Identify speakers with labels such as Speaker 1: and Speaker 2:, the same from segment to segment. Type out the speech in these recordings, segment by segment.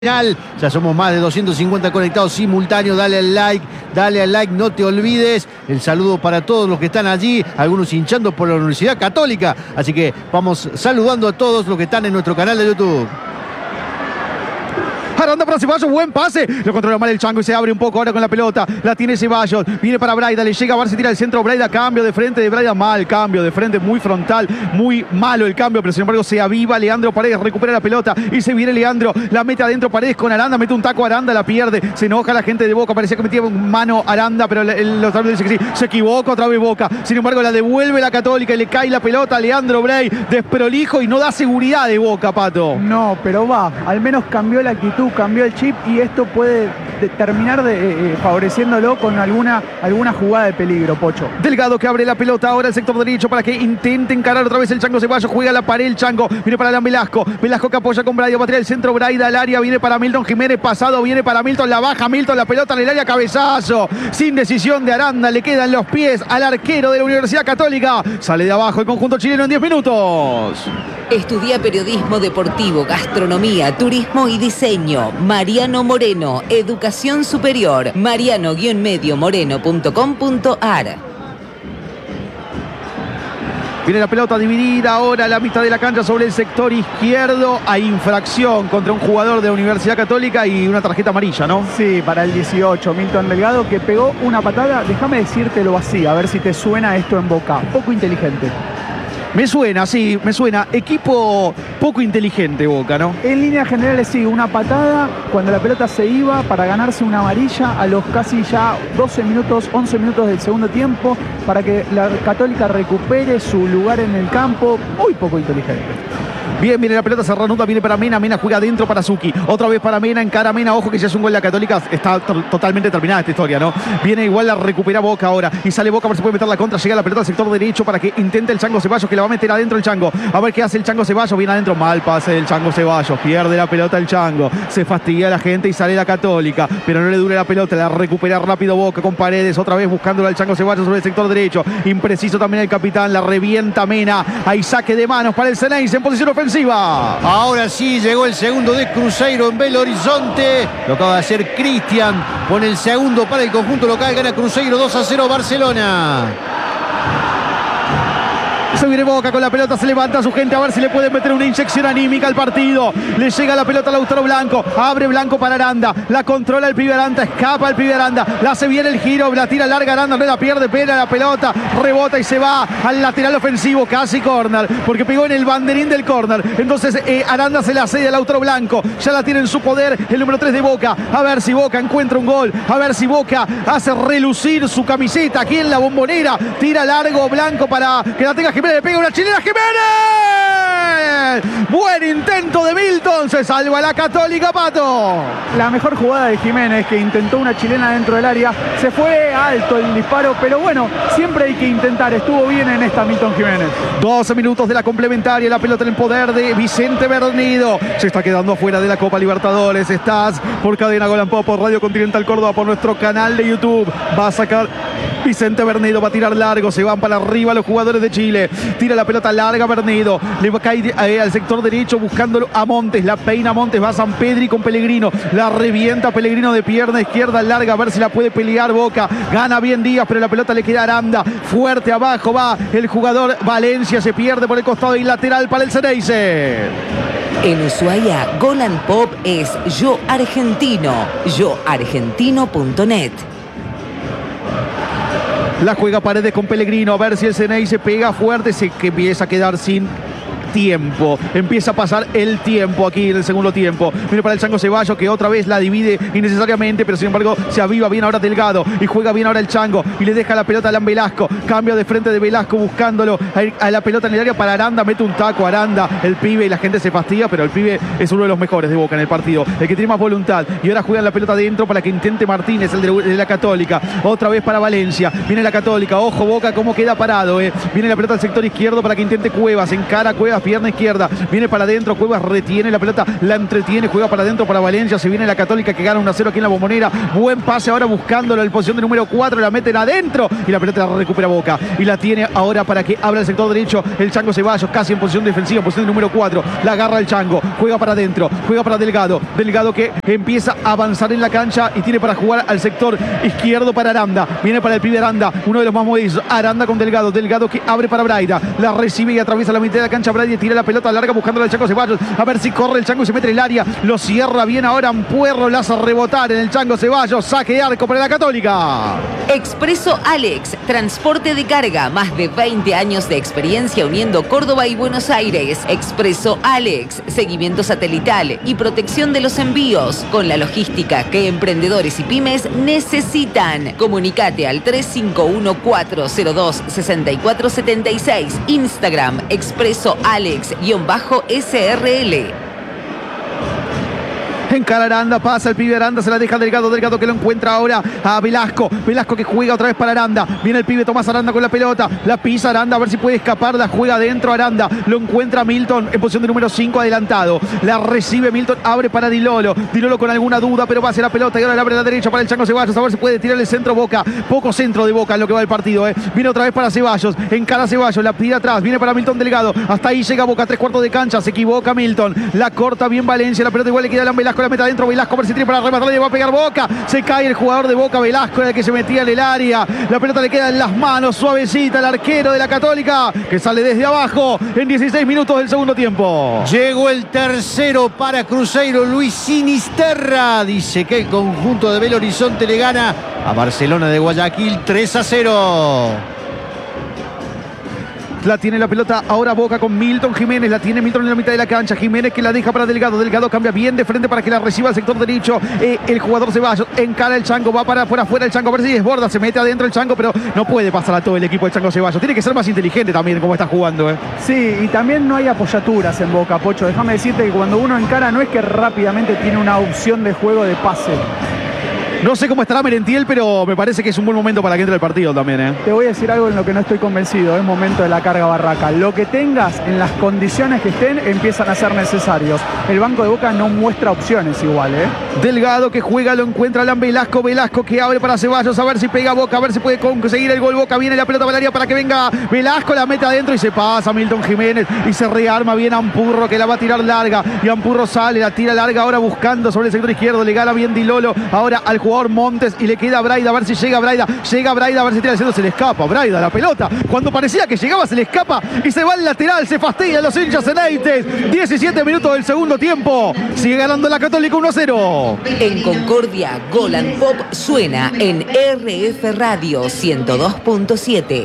Speaker 1: Ya somos más de 250 conectados simultáneos. Dale al like, no te olvides. El saludo para todos los que están allí, algunos hinchando por la Universidad Católica. Así que vamos saludando a todos los que están en nuestro canal de YouTube.
Speaker 2: Aranda para Ceballos, buen pase. Lo controla mal el Chango y se abre un poco ahora con la pelota. La tiene Ceballos. Viene para Braida. Le llega a ver si tira el centro. Braida, cambio de frente de Braida. Mal cambio de frente, muy frontal. Muy malo el cambio, pero sin embargo se aviva Leandro Paredes. Recupera la pelota y se viene Leandro. La mete adentro Paredes con Aranda. Mete un taco Aranda, la pierde. Se enoja la gente de Boca. Parecía que metía mano Aranda, pero los árbitros dicen que sí. Se equivoca otra vez Boca. Sin embargo, la devuelve la Católica y le cae la pelota a Leandro Bray. Desprolijo y no da seguridad de Boca, Pato.
Speaker 3: No, pero va. Al menos cambió la actitud, cambió el chip y esto puede terminar favoreciéndolo con alguna jugada de peligro, Pocho.
Speaker 2: Delgado que abre la pelota ahora al sector derecho para que intente encarar otra vez el Chango Ceballos. Juega a la pared el Chango. Viene para Alan Velasco. Velasco que apoya con Braida. Va a tirar el centro Braida al área. Viene para Milton Jiménez. Pasado. Viene para Milton. La baja Milton. La pelota en el área. Cabezazo. Sin decisión de Aranda. Le quedan los pies al arquero de la Universidad Católica. Sale de abajo el conjunto chileno en 10 minutos.
Speaker 4: Estudia periodismo deportivo, gastronomía, turismo y diseño. Mariano Moreno, educación superior. mariano-moreno.com.ar.
Speaker 2: Viene la pelota dividida ahora a la mitad de la cancha sobre el sector izquierdo. Hay infracción contra un jugador de la Universidad Católica y una tarjeta amarilla, ¿no?
Speaker 3: Sí, para el 18, Milton Delgado, que pegó una patada. Déjame decírtelo así, a ver si te suena esto en Boca. Poco inteligente.
Speaker 2: Me suena, sí, me suena. Equipo poco inteligente Boca, ¿no?
Speaker 3: En líneas generales sí, una patada cuando la pelota se iba para ganarse una amarilla a los casi ya 12 minutos, 11 minutos del segundo tiempo para que la Católica recupere su lugar en el campo. Muy poco inteligente.
Speaker 2: Bien, viene la pelota, se reanuda, viene para Mena. Mena juega adentro para Suki. Otra vez para Mena, encara Mena. Ojo que ya es un gol de la Católica. Está totalmente terminada esta historia, ¿no? Viene igual, la recupera Boca ahora. Y sale Boca a ver si puede meter la contra. Llega la pelota al sector derecho para que intente el Chango Ceballos, que la va a meter adentro el Chango. A ver qué hace el Chango Ceballos. Viene adentro, mal pase del Chango Ceballos. Pierde la pelota el Chango. Se fastidia la gente y sale la Católica. Pero no le dura la pelota. La recupera rápido Boca con Paredes. Otra vez buscándolo al Chango Ceballos sobre el sector derecho. Impreciso también el capitán. La revienta Mena. Hay saque de manos para el Ceneice en posición ofensiva.
Speaker 1: Ahora sí llegó el segundo de Cruzeiro en Belo Horizonte. Lo acaba de hacer Cristian. Pone el segundo para el conjunto local. Gana Cruzeiro 2-0 Barcelona.
Speaker 2: Se viene Boca con la pelota, se levanta a su gente a ver si le puede meter una inyección anímica al partido. Le llega la pelota a Lautaro Blanco, abre Blanco para Aranda, la controla el pibe Aranda, escapa el pibe Aranda, la hace bien el giro, la tira larga Aranda, no la pierde, pena la pelota, rebota y se va al lateral ofensivo, casi córner, porque pegó en el banderín del córner. Entonces Aranda se la cede a Lautaro Blanco, ya la tiene en su poder el número 3 de Boca, a ver si Boca encuentra un gol, a ver si Boca hace relucir su camiseta aquí en la Bombonera, tira largo Blanco para que la tenga Jiménez. Le pega una chilena Jiménez. Buen intento de Milton. Se salva la Católica, Pato.
Speaker 3: La mejor jugada de Jiménez, que intentó una chilena dentro del área. Se fue alto el disparo, pero bueno, siempre hay que intentar. Estuvo bien en esta Milton Jiménez.
Speaker 2: 12 minutos de la complementaria. La pelota en el poder de Vicente Bernido. Se está quedando afuera de la Copa Libertadores. Estás por Cadena Gol &Pop, por Radio Continental Córdoba, por nuestro canal de YouTube. Va a sacar Vicente Bernido, va a tirar largo. Se van para arriba los jugadores de Chile. Tira la pelota larga Bernido. Le va a caer al sector derecho buscándolo a Montes. La peina Montes. Va a San Pedri con Pellegrino. La revienta Pellegrino de pierna izquierda larga. A ver si la puede pelear Boca. Gana bien Díaz, pero la pelota le queda a Aranda. Fuerte abajo va el jugador Valencia. Se pierde por el costado y lateral para el Ceneice.
Speaker 4: En Ushuaia, Gol &Pop es Yo Argentino. yoargentino.net.
Speaker 2: La juega Paredes con Pellegrino. A ver si el Ceneice pega fuerte. Que empieza a quedar sin tiempo. Empieza a pasar el tiempo aquí en el segundo tiempo. Viene para el Chango Ceballos, que otra vez la divide innecesariamente, pero sin embargo se aviva bien ahora Delgado y juega bien ahora el Chango y le deja la pelota a Alan Velasco. Cambio de frente de Velasco buscándolo a la pelota en el área para Aranda. Mete un taco Aranda, el pibe, y la gente se fastidia, pero el pibe es uno de los mejores de Boca en el partido, el que tiene más voluntad. Y ahora juega la pelota adentro para que intente Martínez, el de la Católica. Otra vez para Valencia. Viene la Católica. Ojo Boca cómo queda parado. Viene la pelota al sector izquierdo para que intente Cuevas. Encara Cuevas pierna izquierda, viene para adentro, Cuevas retiene la pelota, la entretiene, juega para adentro para Valencia, se viene la Católica que gana 1-0 aquí en la Bombonera, buen pase ahora buscándolo en posición de número 4, la meten adentro y la pelota la recupera Boca y la tiene ahora para que abra el sector derecho el Chango Ceballos, casi en posición defensiva, en posición de número 4, la agarra el Chango, juega para adentro, juega para Delgado que empieza a avanzar en la cancha y tiene para jugar al sector izquierdo para Aranda, viene para el pibe Aranda, uno de los más movidos, Aranda con Delgado que abre para Braida, la recibe y atraviesa la mitad de la cancha, Braida y tira la pelota larga buscando al Chango Ceballos, a ver si corre el Chango y se mete en el área, lo cierra bien ahora Ampuerro, la hace rebotar en el Chango Ceballos, saque de arco para la Católica.
Speaker 4: Expreso Alex, transporte de carga, más de 20 años de experiencia uniendo Córdoba y Buenos Aires. Expreso Alex, seguimiento satelital y protección de los envíos, con la logística que emprendedores y pymes necesitan. Comunicate al 351-402-6476, Instagram, Expreso Alex_SRL.
Speaker 2: Encara Aranda, pasa el pibe Aranda, se la deja Delgado que lo encuentra ahora a Velasco que juega otra vez para Aranda, viene el pibe Tomás Aranda con la pelota, la pisa Aranda a ver si puede escapar, la juega adentro Aranda, lo encuentra Milton en posición de número 5 adelantado, la recibe Milton, abre para Dilolo con alguna duda, pero va hacia la pelota y ahora la abre a la derecha para el Chango Ceballos, a ver si puede tirar el centro Boca, poco centro de Boca en lo que va el partido, viene otra vez para Ceballos, encara Ceballos, la pide atrás, viene para Milton Delgado, hasta ahí llega Boca, 3/4 de cancha, se equivoca Milton, la corta bien Valencia, la pelota igual le queda a Velasco, la meta adentro, Velasco a ver si tiene para rematar, le va a pegar Boca, se cae el jugador de Boca, Velasco era el que se metía en el área, la pelota le queda en las manos, suavecita, el arquero de la Católica, que sale desde abajo en 16 minutos del segundo tiempo.
Speaker 1: Llegó el tercero para Cruzeiro, Luis Sinisterra, dice que el conjunto de Belo Horizonte le gana a Barcelona de Guayaquil 3-0.
Speaker 2: La tiene la pelota ahora Boca con Milton Jiménez. La tiene Milton en la mitad de la cancha. Jiménez que la deja para Delgado. Delgado cambia bien de frente para que la reciba al sector derecho. El jugador Ceballos encara el Chango. Va para afuera el Chango. A ver si desborda. Se mete adentro el Chango, pero no puede pasar a todo el equipo del Chango Ceballos. Tiene que ser más inteligente también como está jugando.
Speaker 3: Sí, y también no hay apoyaturas en Boca, Pocho. Déjame decirte que cuando uno encara no es que rápidamente tiene una opción de juego de pase.
Speaker 2: No sé cómo estará Merentiel, pero me parece que es un buen momento para que entre el partido también.
Speaker 3: Te voy a decir algo en lo que no estoy convencido. Es momento de la carga barraca. Lo que tengas en las condiciones que estén empiezan a ser necesarios. El banco de Boca no muestra opciones igual,
Speaker 2: Delgado que juega, lo encuentra Alan Velasco. Velasco que abre para Ceballos. A ver si pega Boca, a ver si puede conseguir el gol. Boca viene la pelota para el área para que venga Velasco. La mete adentro y se pasa Milton Jiménez. Y se rearma bien Ampurro que la va a tirar larga. Y Ampurro sale, la tira larga ahora buscando sobre el sector izquierdo. Le gana bien Dilolo. Ahora al jugador Montes y le queda a Braida, a ver si llega Braida, a ver si tira el centro, se le escapa Braida la pelota, cuando parecía que llegaba se le escapa y se va al lateral, se fastidian los hinchas Ceneites. 17 minutos del segundo tiempo, sigue ganando la Católica 1-0.
Speaker 4: En Concordia, Golan Pop suena en RF Radio 102.7.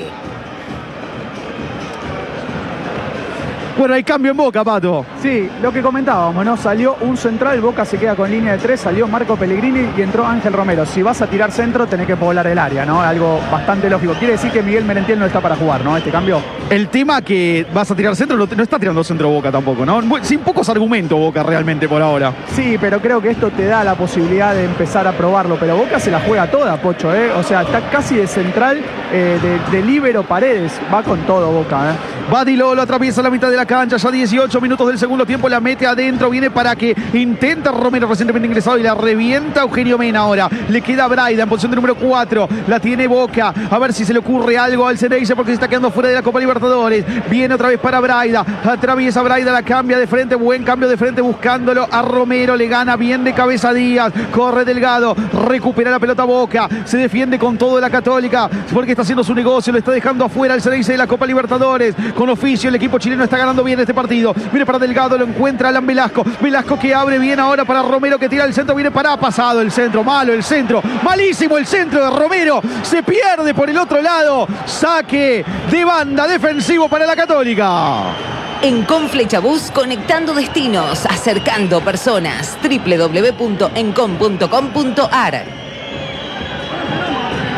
Speaker 2: Bueno, hay cambio en Boca, Pato.
Speaker 3: Sí, lo que comentábamos, ¿no? Salió un central, Boca se queda con línea de 3, salió Marco Pellegrini y entró Ángel Romero. Si vas a tirar centro, tenés que poblar el área, ¿no? Algo bastante lógico. Quiere decir que Miguel Merentiel no está para jugar, ¿no? Este cambio.
Speaker 2: El tema que vas a tirar centro, no está tirando centro Boca tampoco, ¿no? Sin pocos argumentos Boca realmente por ahora.
Speaker 3: Sí, pero creo que esto te da la posibilidad de empezar a probarlo. Pero Boca se la juega toda, Pocho, O sea, está casi de central, de líbero Paredes. Va con todo Boca,
Speaker 2: Va Dilolo, atraviesa la mitad de la cancha, ya 18 minutos del segundo tiempo, la mete adentro, viene para que intenta Romero, recientemente ingresado, y la revienta Eugenio Mena ahora. Le queda Braida en posición de número 4, la tiene Boca, a ver si se le ocurre algo al Ceneice porque se está quedando fuera de la Copa Libertadores. Viene otra vez para Braida, atraviesa Braida, la cambia de frente, buen cambio de frente buscándolo a Romero, le gana bien de cabeza Díaz, corre Delgado, recupera la pelota Boca, se defiende con todo de la Católica porque está haciendo su negocio, lo está dejando afuera el Ceneice de la Copa Libertadores. Con oficio, el equipo chileno está ganando bien este partido. Viene para Delgado, lo encuentra Alan Velasco. Velasco que abre bien ahora para Romero que tira el centro. Viene para pasado el centro, malo el centro, malísimo el centro de Romero. Se pierde por el otro lado. Saque de banda defensivo para la Católica.
Speaker 4: En Conflechabús, conectando destinos, acercando personas. www.encom.com.ar.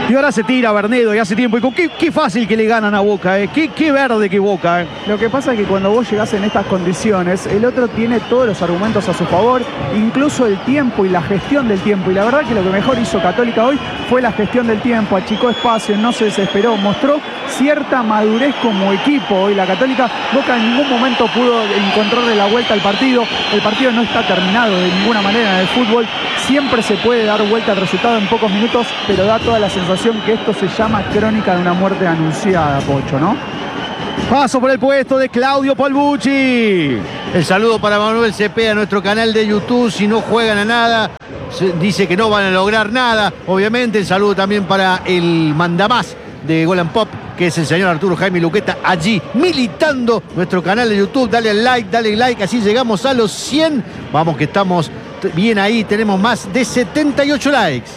Speaker 2: Y ahora se tira Bernedo y hace tiempo. Y qué fácil que le ganan a Boca, qué verde que Boca.
Speaker 3: Lo que pasa es que cuando vos llegás en estas condiciones, el otro tiene todos los argumentos a su favor, incluso el tiempo y la gestión del tiempo. Y la verdad que lo que mejor hizo Católica hoy fue la gestión del tiempo. Achicó espacio, no se desesperó, mostró cierta madurez como equipo. Hoy la Católica, Boca en ningún momento pudo encontrarle la vuelta al partido. El partido no está terminado de ninguna manera en el fútbol. Siempre se puede dar vuelta al resultado en pocos minutos, pero da toda la sensación que esto se llama crónica de una muerte anunciada, Pocho, ¿no?
Speaker 2: Paso por el puesto de Claudio Palbucci.
Speaker 1: El saludo para Manuel Cepeda, nuestro canal de YouTube. Si no juegan a nada, dice que no van a lograr nada. Obviamente, el saludo también para el mandamás de Gol and Pop, que es el señor Arturo Jaime Luqueta, allí militando nuestro canal de YouTube. Dale like, así llegamos a los 100. Vamos que estamos bien ahí, tenemos más de 78 likes.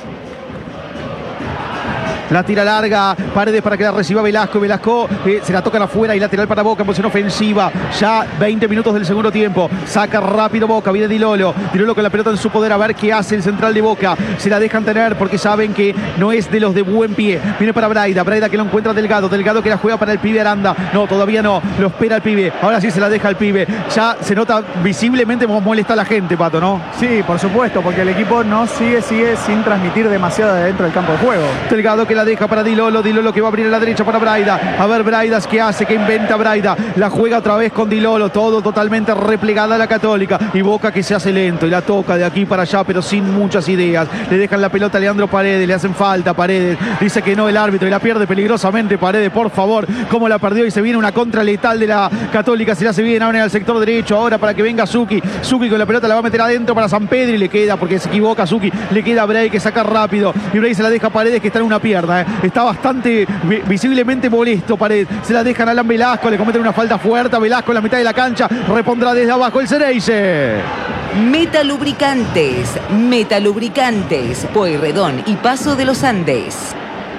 Speaker 2: La tira larga, Paredes para que la reciba Velasco. Velasco se la tocan afuera y lateral para Boca en posición ofensiva. Ya 20 minutos del segundo tiempo. Saca rápido Boca, viene Di Lolo. Di Lolo con la pelota en su poder, a ver qué hace el central de Boca. Se la dejan tener porque saben que no es de los de buen pie. Viene para Braida, Braida que lo encuentra Delgado. Delgado que la juega para el pibe Aranda. No, todavía no, lo espera el pibe. Ahora sí se la deja el pibe. Ya se nota visiblemente molesta a la gente, Pato, ¿no?
Speaker 3: Sí, por supuesto, porque el equipo no sigue sin transmitir demasiado de dentro del campo de juego.
Speaker 2: Delgado que la deja para Di Lolo. Di Lolo que va a abrir a la derecha para Braida. A ver Braidas qué hace, qué inventa Braida. La juega otra vez con Di Lolo. Todo totalmente replegada a la Católica. Y Boca que se hace lento y la toca de aquí para allá, pero sin muchas ideas. Le dejan la pelota a Leandro Paredes. Le hacen falta Paredes. Dice que no el árbitro y la pierde peligrosamente Paredes. Por favor, cómo la perdió. Y se viene una contra letal de la Católica. Se la hace bien ahora en el sector derecho. Ahora para que venga Zucchi. Zucchi con la pelota la va a meter adentro para San Pedro y le queda, porque se equivoca Zucchi. Le queda a Bray que saca rápido. Y Bray se la deja a Paredes que está en una pierna. Está bastante visiblemente molesto Paredes. Se la dejan a Alan Velasco, le cometen una falta fuerte a Velasco en la mitad de la cancha. Repondrá desde abajo el Xereyce.
Speaker 4: Metalubricantes, Pueyrredón y Paso de los Andes.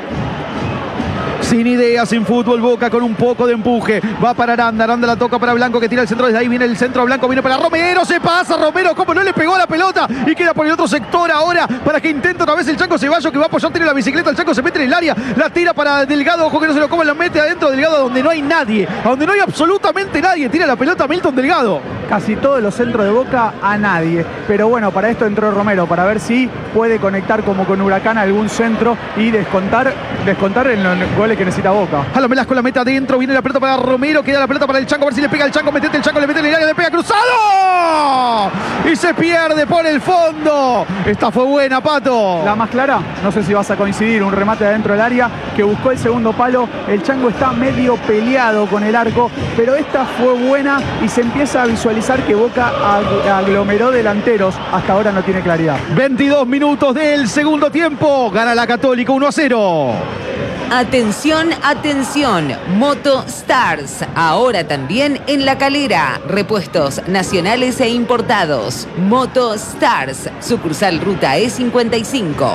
Speaker 2: Sin ideas, sin fútbol, Boca con un poco de empuje. Va para Aranda, Aranda la toca para Blanco que tira el centro. Desde ahí viene el centro, Blanco viene para Romero. Se pasa Romero, como no le pegó a la pelota. Y queda por el otro sector ahora para que intente otra vez el Chango Ceballos, que va a apoyar, tiene la bicicleta. El Chango se mete en el área, la tira para Delgado. Ojo que no se lo come, la mete adentro Delgado, donde no hay nadie, a donde no hay absolutamente nadie. Tira la pelota Milton Delgado.
Speaker 3: Casi todos los centros de Boca a nadie. Pero bueno, para esto entró Romero, para ver si puede conectar como con Huracán algún centro y descontar en los goles que necesita Boca.
Speaker 2: A la Velasco la mete adentro, viene la pelota para Romero, queda la pelota para el Chango, a ver si le pega el Chango, metete el Chango, le mete en el área, le pega cruzado y se pierde por el fondo. Esta fue buena, Pato.
Speaker 3: La más clara, no sé si vas a coincidir, un remate adentro del área que buscó el segundo palo. El Chango está medio peleado con el arco, pero esta fue buena y se empieza a visualizar que Boca aglomeró delanteros. Hasta ahora no tiene claridad.
Speaker 2: 22 minutos del segundo tiempo, gana la Católica 1-0.
Speaker 4: Atención, atención, Moto Stars, ahora también en La Calera, repuestos nacionales e importados. Moto Stars, sucursal Ruta E55.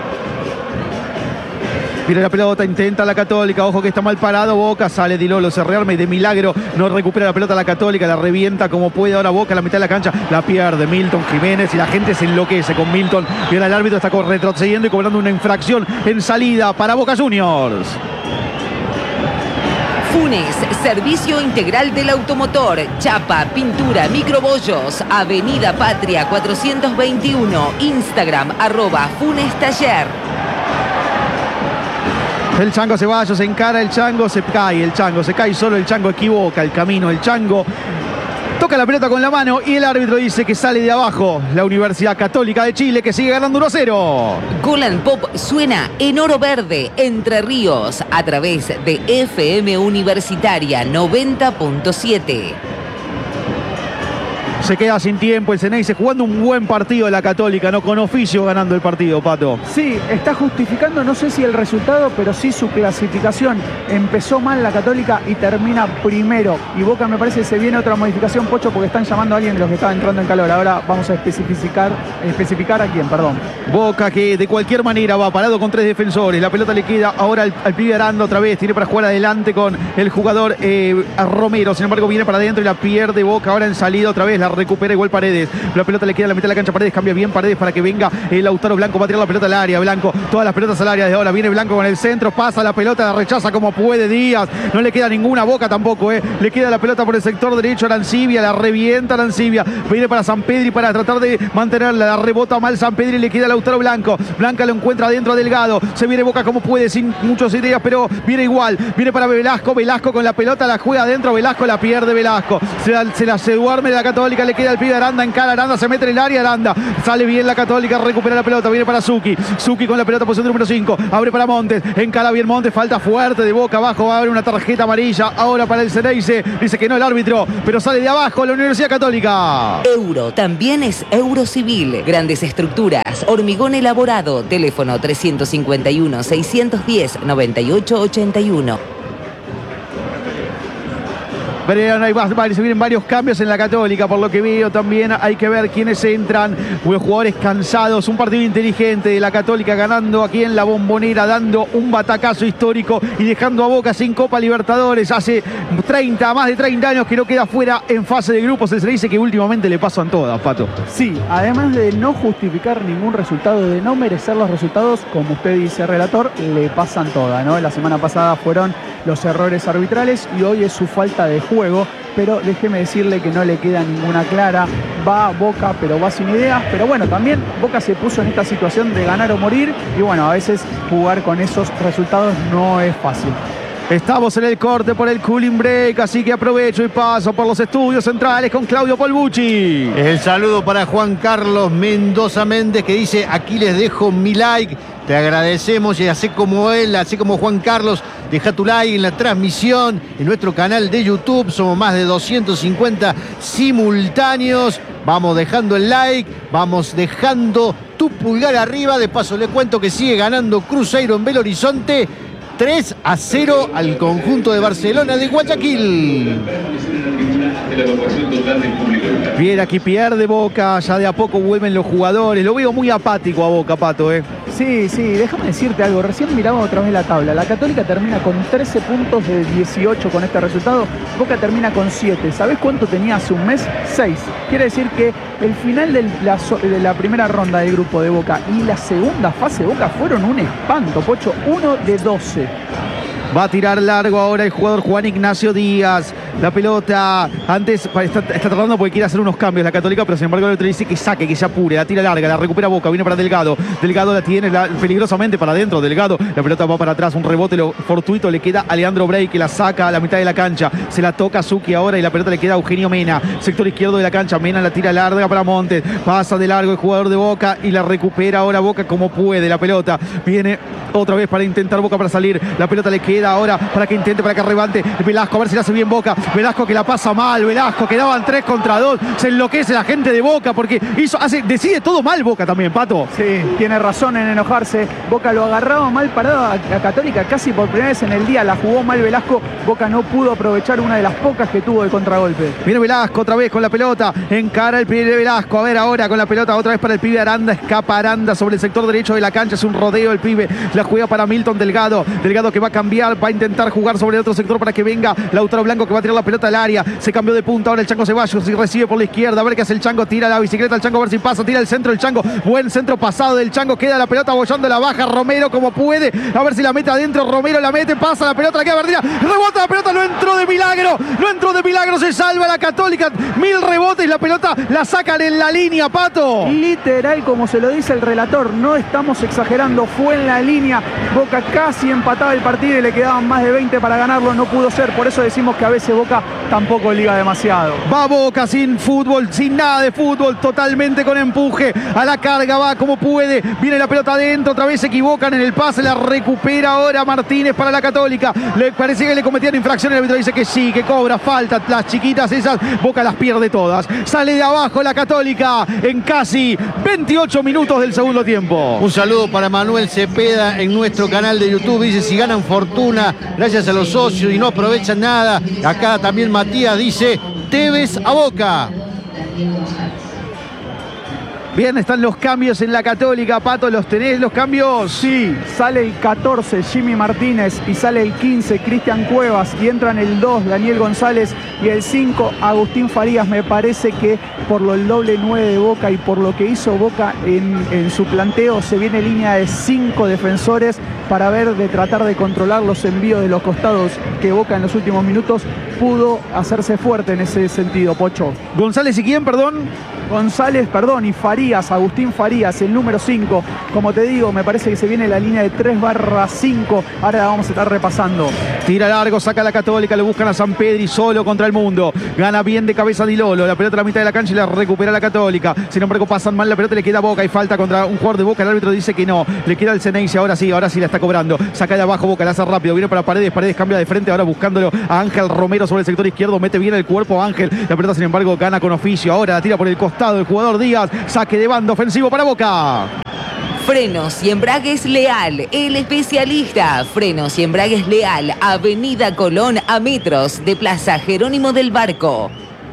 Speaker 2: Mira la pelota, intenta la Católica, ojo que está mal parado Boca, sale Di Lolo, se rearma y de milagro no recupera la pelota la Católica, la revienta como puede ahora Boca a la mitad de la cancha, la pierde Milton Jiménez y la gente se enloquece con Milton. Y ahora el árbitro está retrocediendo y cobrando una infracción en salida para Boca Juniors.
Speaker 4: Funes, servicio integral del automotor, chapa, pintura, microbollos, Avenida Patria 421, Instagram @FunesTaller.
Speaker 2: El Chango Ceballos encara, el Chango se cae solo, el Chango equivoca el camino, el Chango toca la pelota con la mano y el árbitro dice que sale de abajo la Universidad Católica de Chile, que sigue ganando 1-0.
Speaker 4: Gol and Pop suena en Oro Verde, Entre Ríos, a través de FM Universitaria 90.7.
Speaker 2: Se queda sin tiempo el Xeneize jugando un buen partido de la Católica, no con oficio ganando el partido, Pato.
Speaker 3: Sí, está justificando, no sé si el resultado, pero sí su clasificación. Empezó mal la Católica y termina primero. Y Boca me parece que se viene otra modificación, Pocho, porque están llamando a alguien de los que estaba entrando en calor. Ahora vamos a especificar a quién, perdón.
Speaker 2: Boca que de cualquier manera va parado con 3 defensores. La pelota le queda ahora al pibe Aranda otra vez. Tiene para jugar adelante con el jugador a Romero. Sin embargo, viene para adentro y la pierde Boca ahora en salida otra vez. La recupera igual Paredes. La pelota le queda a la mitad de la cancha, Paredes cambia bien Paredes para que venga el Lautaro Blanco, va a tirar la pelota al área, Blanco, todas las pelotas al área de ahora, viene Blanco con el centro, pasa la pelota, la rechaza como puede Díaz, no le queda ninguna, Boca tampoco, le queda la pelota por el sector derecho a Arancibia, la revienta Arancibia, viene para Sampedri para tratar de mantenerla, la rebota mal Sampedri, le queda Lautaro Blanco, Blanca lo encuentra adentro a Delgado, se viene Boca como puede, sin muchas ideas, pero viene igual, viene para Velasco, Velasco con la pelota, la juega adentro, Velasco la pierde Velasco, se duerme la Católica, le queda el pibe Aranda, encara Aranda, se mete en el área, Aranda, sale bien la Católica, recupera la pelota, viene para Zucchi con la pelota, posición número 5, abre para Montes, encara bien Montes, falta fuerte de Boca abajo, va a haber una tarjeta amarilla, ahora para el Ceneice, dice que no el árbitro, pero sale de abajo la Universidad Católica.
Speaker 4: Euro, también es Eurocivil, grandes estructuras, hormigón elaborado, teléfono 351-610-9881.
Speaker 2: Se vienen varios cambios en la Católica, por lo que veo también hay que ver quiénes entran, los jugadores cansados, un partido inteligente de la Católica ganando aquí en la Bombonera, dando un batacazo histórico y dejando a Boca sin Copa Libertadores, hace más de 30 años que no queda fuera en fase de grupos, se dice que últimamente le pasan todas, Pato.
Speaker 3: Sí, además de no justificar ningún resultado, de no merecer los resultados, como usted dice, relator, le pasan todas, ¿no? La semana pasada fueron los errores arbitrales y hoy es su falta de juego, pero déjeme decirle que no le queda ninguna clara, va Boca pero va sin ideas, pero bueno, también Boca se puso en esta situación de ganar o morir y bueno, a veces jugar con esos resultados no es fácil.
Speaker 2: Estamos en el corte por el cooling break, así que aprovecho y paso por los estudios centrales con Claudio Polbucci.
Speaker 1: El saludo para Juan Carlos Mendoza Méndez que dice, aquí les dejo mi like, te agradecemos y así como él, así como Juan Carlos, deja tu like en la transmisión en nuestro canal de YouTube, somos más de 250 simultáneos, vamos dejando el like, vamos dejando tu pulgar arriba, de paso le cuento que sigue ganando Cruzeiro en Belo Horizonte, 3-0 al conjunto de Barcelona de Guayaquil.
Speaker 2: Bien, aquí pierde Boca, ya de a poco vuelven los jugadores, lo veo muy apático a Boca, Pato,
Speaker 3: Sí, déjame decirte algo, recién miraba otra vez la tabla, la Católica termina con 13 puntos de 18 con este resultado, Boca termina con 7, ¿sabés cuánto tenía hace un mes? 6, quiere decir que el final de la primera ronda del grupo de Boca y la segunda fase de Boca fueron un espanto, Pocho, 1 de 12.
Speaker 2: Va a tirar largo ahora el jugador Juan Ignacio Díaz. La pelota antes está tratando porque quiere hacer unos cambios la Católica, pero sin embargo el otro dice que saque, que se apure. La tira larga, la recupera Boca, viene para Delgado. Delgado la tiene peligrosamente para adentro. Delgado, la pelota va para atrás, un rebote fortuito le queda a Leandro Bray que la saca a la mitad de la cancha. Se la toca a Zucchi ahora y la pelota le queda a Eugenio Mena. Sector izquierdo de la cancha, Mena la tira larga para Montes. Pasa de largo el jugador de Boca y la recupera ahora Boca como puede. La pelota viene otra vez para intentar Boca para salir. La pelota le queda ahora para que intente, para que arrebante Velasco, a ver si la hace bien Boca. Velasco que la pasa mal, Velasco que daban 3 contra 2. Se enloquece la gente de Boca porque decide todo mal Boca también, Pato.
Speaker 3: Sí, tiene razón en enojarse. Boca lo agarraba mal parado a Católica casi por primera vez en el día. La jugó mal Velasco. Boca no pudo aprovechar una de las pocas que tuvo de contragolpe.
Speaker 2: Viene Velasco otra vez con la pelota. Encara el pibe de Velasco. A ver ahora con la pelota otra vez para el pibe Aranda. Escapa Aranda sobre el sector derecho de la cancha. Es un rodeo el pibe. La juega para Milton Delgado. Delgado que va a cambiar. Va a intentar jugar sobre el otro sector para que venga Lautaro Blanco que va a tirar la pelota al área. Se cambió de punta. Ahora el Chango Ceballos y recibe por la izquierda. A ver qué hace el Chango. Tira la bicicleta el Chango. A ver si pasa. Tira el centro el Chango. Buen centro pasado del Chango. Queda la pelota bollando la baja. Romero como puede. A ver si la mete adentro. Romero la mete. Pasa la pelota. La queda perdida. Rebota la pelota. No entró de milagro. No entró de milagro. Se salva la Católica. 1000 rebotes. La pelota la sacan en la línea, Pato.
Speaker 3: Literal, como se lo dice el relator. No estamos exagerando. Fue en la línea. Boca casi empataba el partido y le quedaban más de 20 para ganarlo. No pudo ser. Por eso decimos que a veces Boca tampoco liga demasiado.
Speaker 2: Va Boca sin fútbol, sin nada de fútbol, totalmente con empuje. A la carga va como puede. Viene la pelota adentro, otra vez se equivocan en el pase. La recupera ahora Martínez para la Católica. Le parece que le cometían infracción. El árbitro dice que sí, que cobra falta. Las chiquitas esas, Boca las pierde todas. Sale de abajo la Católica en casi 28 minutos del segundo tiempo.
Speaker 1: Un saludo para Manuel Cepeda en nuestro canal de YouTube. Dice, si ganan fortuna gracias a los socios y no aprovechan nada. Acá también Matías dice, Tevez a Boca.
Speaker 2: Bien, están los cambios en la Católica, Pato, ¿los tenés los cambios?
Speaker 3: Sí, sale el 14 Jimmy Martínez y sale el 15 Cristian Cuevas y entran el 2 Daniel González y el 5 Agustín Farías. Me parece que por el doble 9 de Boca y por lo que hizo Boca en su planteo se viene línea de 5 defensores para ver de tratar de controlar los envíos de los costados que Boca en los últimos minutos pudo hacerse fuerte en ese sentido, Pocho.
Speaker 2: ¿González y quién, perdón?
Speaker 3: González, perdón, y Farías, Agustín Farías, el número 5. Como te digo, me parece que se viene la línea de 3/5. Ahora la vamos a estar repasando.
Speaker 2: Tira largo, saca la Católica, lo buscan a San Pedri solo contra el mundo. Gana bien de cabeza Di Lolo, la pelota a la mitad de la cancha y la recupera la Católica. Sin embargo, pasan mal la pelota, le queda a Boca y falta contra un jugador de Boca. El árbitro dice que no, le queda el Ceneice, ahora sí la está cobrando. Saca de abajo Boca, la hace rápido, viene para Paredes cambia de frente, ahora buscándolo a Ángel Romero sobre el sector izquierdo, mete bien el cuerpo a Ángel. La pelota, sin embargo, gana con oficio, ahora la tira por el costado el jugador Díaz, saque de banda ofensivo para Boca.
Speaker 4: Frenos y embragues Leal, el especialista. Frenos y embragues Leal, Avenida Colón a metros de Plaza Jerónimo del Barco.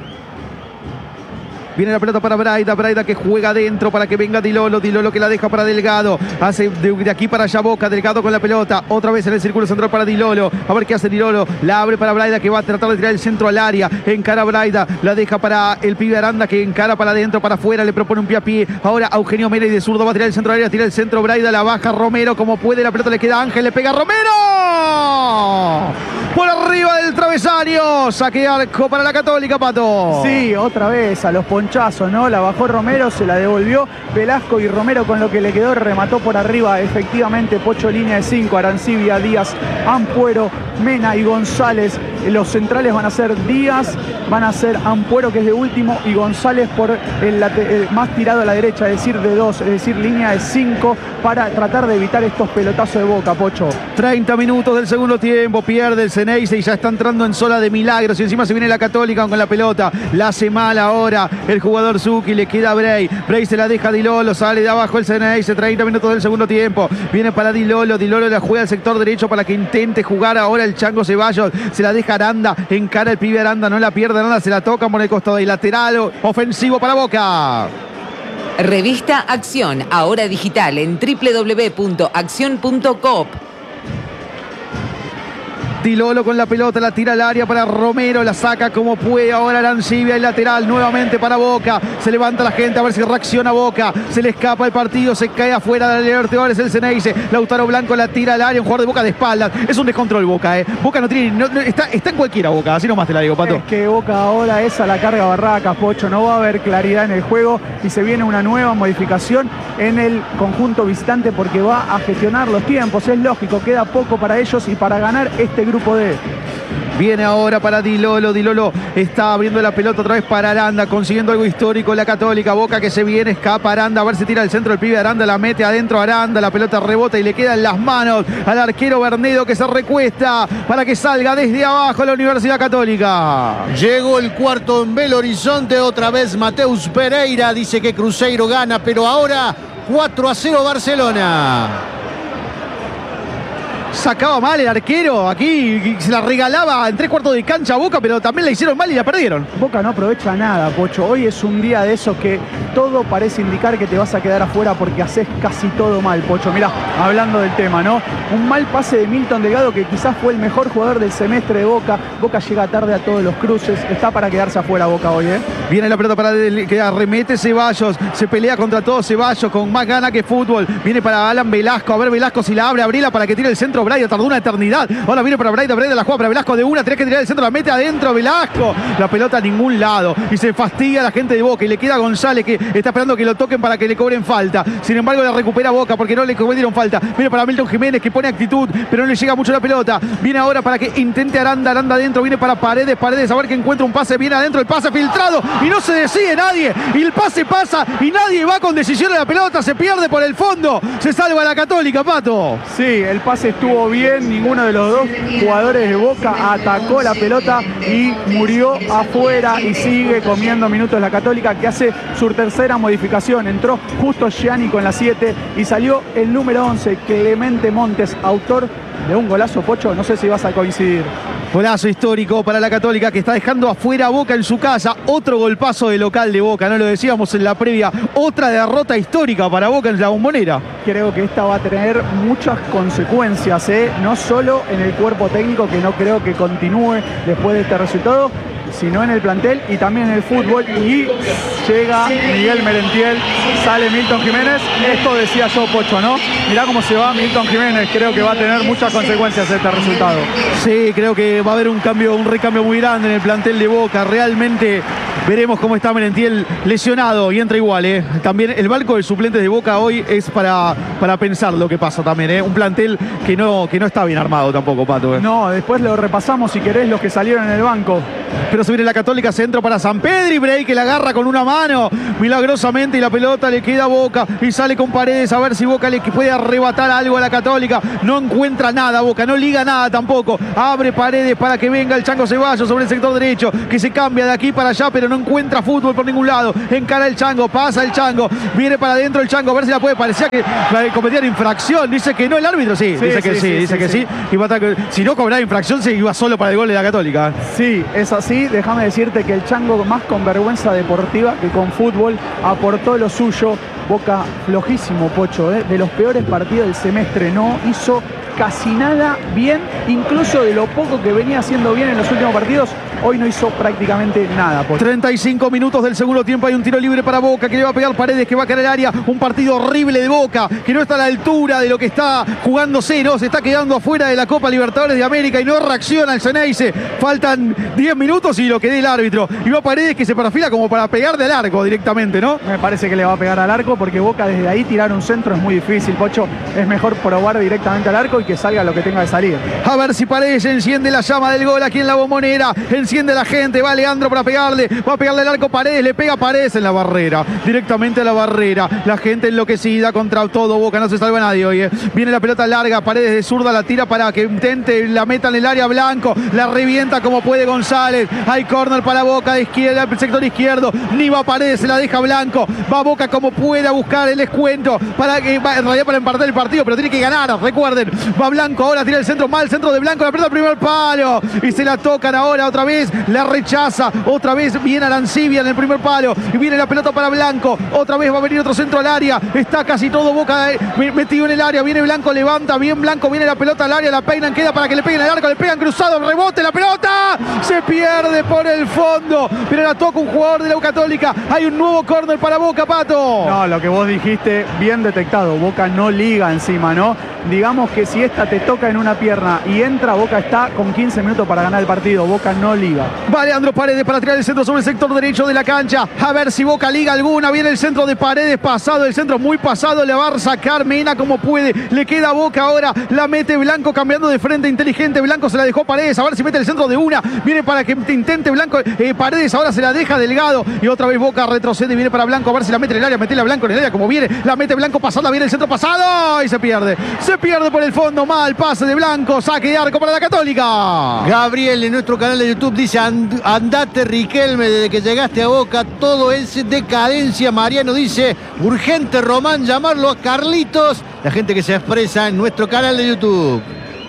Speaker 2: Viene la pelota para Braida que juega adentro para que venga Di Lolo que la deja para Delgado, hace de aquí para allá Boca, Delgado con la pelota, otra vez en el círculo central para Di Lolo, a ver qué hace Di Lolo, la abre para Braida que va a tratar de tirar el centro al área, encara Braida, la deja para el pibe Aranda que encara para adentro, para afuera, le propone un pie a pie, ahora a Eugenio Mena y de zurdo va a tirar el centro al área, tira el centro Braida, la baja Romero como puede, la pelota le queda a Ángel, le pega a Romero, por arriba del travesaño, saque arco para la Católica, Pato.
Speaker 3: Sí, otra vez a los ponchazos, ¿no? La bajó Romero, se la devolvió Velasco y Romero con lo que le quedó remató por arriba. Efectivamente, Pocho, línea de 5, Arancibia, Díaz, Ampuero, Mena y González. Los centrales van a ser Díaz, van a ser Ampuero, que es de último, y González por el más tirado a la derecha, es decir, de 2, es decir, línea de 5, para tratar de evitar estos pelotazos de Boca, Pocho.
Speaker 2: 30 minutos del segundo tiempo, pierde el Ceneice y ya está entrando en zona de milagros y encima se viene la Católica con la pelota, la hace mal ahora el jugador Zucchi, le queda a Bray se la deja a Di Lolo, sale de abajo el Ceneice, 30 minutos del segundo tiempo, viene para Di Lolo la juega al sector derecho para que intente jugar ahora el Chango Ceballos, se la deja Aranda, encara el pibe Aranda, no la pierde Aranda, se la toca por el costado y lateral ofensivo para Boca.
Speaker 4: Revista Acción, ahora digital en www.accion.coop.
Speaker 2: Di Lolo con la pelota, la tira al área para Romero, la saca como puede, ahora Arancibia y lateral nuevamente para Boca, se levanta la gente a ver si reacciona Boca, se le escapa el partido, se cae afuera de la Libertadores el Ceneice, Lautaro Blanco la tira al área, un jugador de Boca de espaldas, es un descontrol Boca, Boca no tiene, está en cualquiera Boca, así nomás te la digo, Pato.
Speaker 3: Es que Boca ahora es a la carga barraca, Pocho, no va a haber claridad en el juego y se viene una nueva modificación en el conjunto visitante porque va a gestionar los tiempos, es lógico, queda poco para ellos y para ganar este grupo D.
Speaker 2: Viene ahora para Di Lolo está abriendo la pelota otra vez para Aranda, consiguiendo algo histórico la Católica, Boca que se viene, escapa Aranda, a ver si tira el centro el pibe Aranda, la mete adentro Aranda, la pelota rebota y le queda en las manos al arquero Bernedo que se recuesta para que salga desde abajo la Universidad Católica.
Speaker 1: Llegó el cuarto en Belo Horizonte, otra vez Mateus Pereira, dice que Cruzeiro gana, pero ahora 4-0 Barcelona.
Speaker 2: Sacaba mal el arquero, aquí se la regalaba en 3/4 de cancha a Boca, pero también la hicieron mal y la perdieron.
Speaker 3: Boca no aprovecha nada, Pocho. Hoy es un día de esos que todo parece indicar que te vas a quedar afuera porque haces casi todo mal, Pocho. Mirá, hablando del tema, ¿no? Un mal pase de Milton Delgado, que quizás fue el mejor jugador del semestre de Boca. Boca llega tarde a todos los cruces. Está para quedarse afuera Boca hoy, ¿eh?
Speaker 2: Viene la pelota para que arremete Ceballos. Se pelea contra todos Ceballos con más gana que fútbol. Viene para Alan Velasco. A ver Velasco si la abre, abrila para que tire el centro. Braida tardó una eternidad. Ahora viene para Braida la juega para Velasco de una. Tenés que tirar el centro, la mete adentro Velasco. La pelota a ningún lado. Y se fastidia la gente de Boca. Y le queda a González que está esperando que lo toquen para que le cobren falta. Sin embargo, la recupera Boca porque no le cometieron falta. Viene para Milton Jiménez que pone actitud, pero no le llega mucho la pelota. Viene ahora para que intente Aranda adentro. Viene para Paredes. A ver que encuentra un pase. Viene adentro el pase filtrado. Y no se decide nadie. Y el pase pasa y nadie va con decisión a la pelota. Se pierde por el fondo. Se salva la Católica, Pato.
Speaker 3: Sí, el pase estuvo bien. Ninguno de los dos jugadores de Boca atacó la pelota y murió afuera y sigue comiendo minutos la Católica, que hace su tercera modificación. Entró justo Gianni con la 7 y salió el número 11, Clemente Montes, autor de un golazo, Pocho. No sé si vas a coincidir.
Speaker 2: Golazo histórico para la Católica, que está dejando afuera a Boca en su casa. Otro golpazo de local de Boca, no lo decíamos en la previa. Otra derrota histórica para Boca en la Bombonera.
Speaker 3: Creo que esta va a tener muchas consecuencias, no solo en el cuerpo técnico, que no creo que continúe después de este resultado, sino en el plantel y también en el fútbol. Y llega Miguel Merentiel, sale Milton Jiménez. Esto decía yo, Pocho, ¿no? Mirá cómo se va Milton Jiménez. Creo que va a tener muchas consecuencias este resultado.
Speaker 2: Sí, creo que va a haber un recambio muy grande en el plantel de Boca. Realmente veremos cómo está Merentiel lesionado y entra igual, También el banco de suplentes de Boca hoy es para pensar lo que pasa también, Un plantel que no está bien armado tampoco, Pato.
Speaker 3: No, después lo repasamos si querés los que salieron en el banco.
Speaker 2: Pero se viene la Católica, centro para Sampedri, Bray que la agarra con una mano milagrosamente y la pelota le queda a Boca y sale con Paredes, a ver si Boca le puede arrebatar algo a la Católica. No encuentra nada Boca, no liga nada tampoco. Abre Paredes para que venga el Chango Ceballos sobre el sector derecho, que se cambia de aquí para allá, pero no encuentra fútbol por ningún lado. Encara el Chango, pasa el Chango, viene para adentro el Chango, a ver si la puede. Parecía que cometía infracción, dice que no el árbitro, dice que sí. Y si no cobraba infracción se iba solo para el gol de la Católica.
Speaker 3: Sí, es así. Déjame decirte que el Chango, más con vergüenza deportiva que con fútbol, aportó lo suyo. Boca flojísimo, Pocho, de los peores partidos del semestre. No hizo casi nada bien, incluso de lo poco que venía haciendo bien en los últimos partidos. Hoy no hizo prácticamente nada, Pocho.
Speaker 2: 35 minutos del segundo tiempo, hay un tiro libre para Boca que le va a pegar Paredes, que va a caer al área. Un partido horrible de Boca, que no está a la altura de lo que está jugándose, ¿no? Se está quedando afuera de la Copa Libertadores de América y no reacciona el Ceneice. Faltan 10 minutos y lo que dé el árbitro. Y va Paredes, que se perfila como para pegarle al arco directamente, ¿no?
Speaker 3: Me parece que le va a pegar al arco, porque Boca desde ahí tirar un centro es muy difícil, Pocho. Es mejor probar directamente al arco y que salga lo que tenga que salir.
Speaker 2: A ver si Paredes enciende la llama del gol aquí en la Bombonera. Enciende la gente, va Leandro para pegarle. Va a pegarle al arco Paredes, le pega Paredes en la barrera. Directamente a la barrera. La gente enloquecida contra todo Boca, no se salva nadie hoy. Viene la pelota larga, Paredes de zurda la tira para que intente, la meta en el área. Blanco, la revienta como puede González. Hay córner para Boca de izquierda, sector izquierdo. Ni va Paredes, se la deja Blanco. Va Boca como puede a buscar el descuento para que, en realidad para empatar el partido, pero tiene que ganar, recuerden. Va Blanco, ahora tira el centro, mal centro de Blanco, la pelota al primer palo y se la tocan ahora otra vez, la rechaza, otra vez viene Arancibia en el primer palo y viene la pelota para Blanco, otra vez va a venir otro centro al área, está casi todo Boca metido en el área, viene Blanco, levanta bien Blanco, viene la pelota al área, la peinan, queda para que le peguen al arco, le pegan cruzado, rebote, la pelota se pierde por el fondo, pero la toca un jugador de la U Católica. Hay un nuevo córner para Boca, Pato.
Speaker 3: No, lo que vos dijiste, bien detectado. Boca no liga encima, ¿no? Digamos que si esta te toca en una pierna y entra, Boca está con 15 minutos para ganar el partido. Boca no liga.
Speaker 2: Va Leandro Paredes para tirar el centro sobre el sector derecho de la cancha. A ver si Boca liga alguna. Viene el centro de Paredes, pasado, el centro muy pasado. Le va a sacar Mena como puede. Le queda a Boca ahora. La mete Blanco cambiando de frente, inteligente. Blanco se la dejó Paredes. A ver si mete el centro de una. Viene para que intente Blanco. Paredes ahora se la deja Delgado. Y otra vez Boca retrocede y viene para Blanco. A ver si la mete en el área. Metele a Blanco en el área como viene. La mete Blanco pasada. Viene el centro pasado. Y se pierde. Se pierde por el fondo. Mal pase de Blanco. Saque de arco para la Católica.
Speaker 1: Gabriel en nuestro canal de YouTube dice: andate Riquelme, desde que llegaste a Boca todo es decadencia. Mariano dice: urgente Román llamarlo a Carlitos. La gente que se expresa en nuestro canal de YouTube.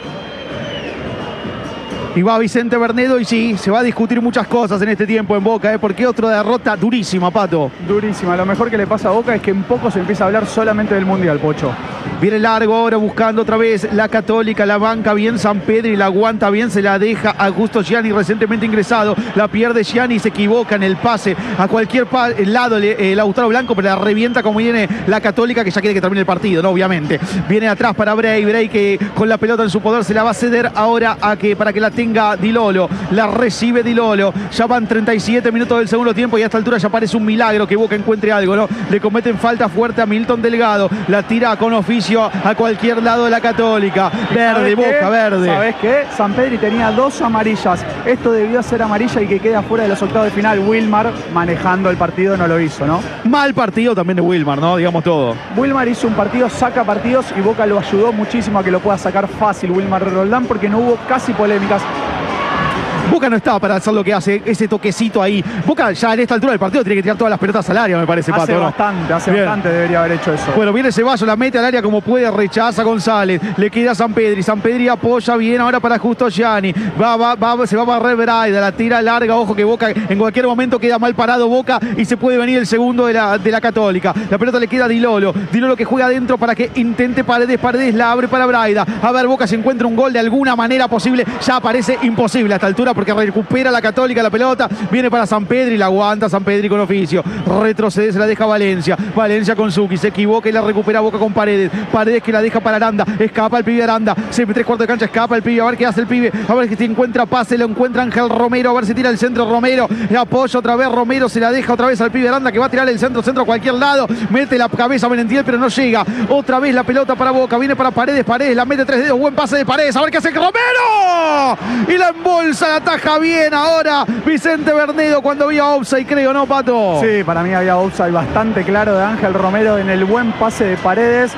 Speaker 2: Y va Vicente Bernedo y sí, se va a discutir muchas cosas en este tiempo en Boca, porque otra derrota durísima, Pato.
Speaker 3: Durísima. Lo mejor que le pasa a Boca es que en poco se empieza a hablar solamente del Mundial, Pocho.
Speaker 2: Viene largo ahora buscando otra vez la Católica, la banca bien Sampedri, la aguanta bien, se la deja a Augusto Gianni, recientemente ingresado, la pierde Gianni, se equivoca en el pase a cualquier lado Lautaro Blanco, pero la revienta como viene la Católica, que ya quiere que termine el partido, ¿no? Obviamente. Viene atrás para Bray que con la pelota en su poder se la va a ceder ahora para que la tenga Di Lolo, la recibe Di Lolo, ya van 37 minutos del segundo tiempo y a esta altura ya parece un milagro que Boca encuentre algo, ¿no? Le cometen falta fuerte a Milton Delgado, la tira con oficio a cualquier lado de la Católica. Verde, Boca, verde.
Speaker 3: ¿Sabés qué? Sampedri tenía 2 amarillas. Esto debió ser amarilla y que queda fuera de los octavos de final. Wilmar manejando el partido no lo hizo, ¿no?
Speaker 2: Mal partido también de Wilmar, ¿no? Digamos todo.
Speaker 3: Wilmar hizo un partido, saca partidos y Boca lo ayudó muchísimo a que lo pueda sacar fácil Wilmar Roldán porque no hubo casi polémicas.
Speaker 2: Boca no está para hacer lo que hace, ese toquecito ahí. Boca ya en esta altura del partido tiene que tirar todas las pelotas al área, me parece, Pato.
Speaker 3: Hace bastante debería haber hecho eso.
Speaker 2: Bueno, viene Ceballos, la mete al área como puede, rechaza González, le queda a Sampedri, Sampedri apoya bien ahora para Justo Gianni, se va a barrer Braida, la tira larga, ojo que Boca en cualquier momento queda mal parado Boca y se puede venir el segundo de la Católica. La pelota le queda a Dilolo que juega adentro para que intente Paredes la abre para Braida. A ver, Boca se encuentra un gol de alguna manera posible, ya parece imposible a esta altura porque recupera la Católica la pelota, viene para Sampedri, la aguanta Sampedri con oficio, retrocede, se la deja Valencia con Zucchi, se equivoca y la recupera Boca con Paredes que la deja para Aranda, escapa el pibe Aranda, tres cuartos de cancha, escapa el pibe, a ver qué hace el pibe, a ver si se encuentra pase, lo encuentra Ángel Romero, a ver si tira el centro Romero, le apoya otra vez Romero, se la deja otra vez al pibe Aranda que va a tirar el centro a cualquier lado, mete la cabeza a Merentiel pero no llega, otra vez la pelota para Boca, viene para Paredes, la mete 3 dedos, buen pase de Paredes, a ver qué hace Romero, y la embolsa, la ataja bien ahora Vicente Bernedo cuando había offside, creo, ¿no, Pato?
Speaker 3: Sí, para mí había offside bastante claro de Ángel Romero en el buen pase de Paredes.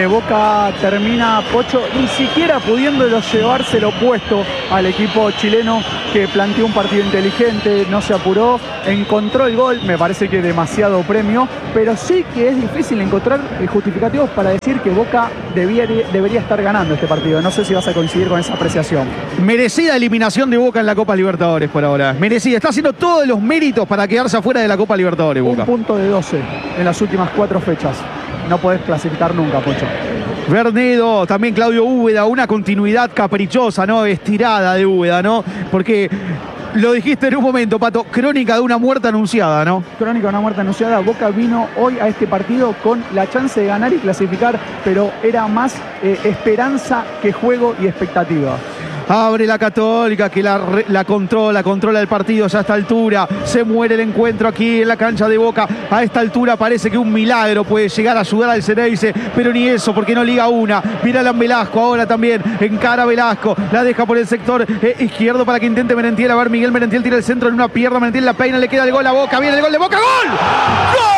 Speaker 3: Boca termina, Pocho, ni siquiera pudiéndolo llevárselo puesto al equipo chileno que planteó un partido inteligente, no se apuró, encontró el gol, me parece que demasiado premio, pero sí que es difícil encontrar justificativos para decir que Boca debería estar ganando este partido. No sé si vas a coincidir con esa apreciación.
Speaker 2: Merecida eliminación de Boca en la Copa Libertadores por ahora. Merecida, está haciendo todos los méritos para quedarse afuera de la Copa Libertadores, Boca.
Speaker 3: 1 punto de 12 en las últimas 4 fechas. No podés clasificar nunca, Pocho.
Speaker 2: Bernedo, también Claudio Úbeda, una continuidad caprichosa, ¿no? Estirada de Úbeda, ¿no? Porque lo dijiste en un momento, Pato, crónica de una muerte anunciada, ¿no?
Speaker 3: Crónica de una muerte anunciada. Boca vino hoy a este partido con la chance de ganar y clasificar, pero era más esperanza que juego y expectativa.
Speaker 2: Abre la Católica que la controla el partido ya a esta altura. Se muere el encuentro aquí en la cancha de Boca. A esta altura parece que un milagro puede llegar a ayudar al Ceneice, pero ni eso porque no liga una. Mira a Velasco ahora también. Encara Velasco. La deja por el sector izquierdo para que intente Merentiel. A ver, Miguel Merentiel tira el centro en una pierna. Merentiel la peina, le queda el gol a Boca. Viene el gol de Boca. ¡Gol! ¡Gol!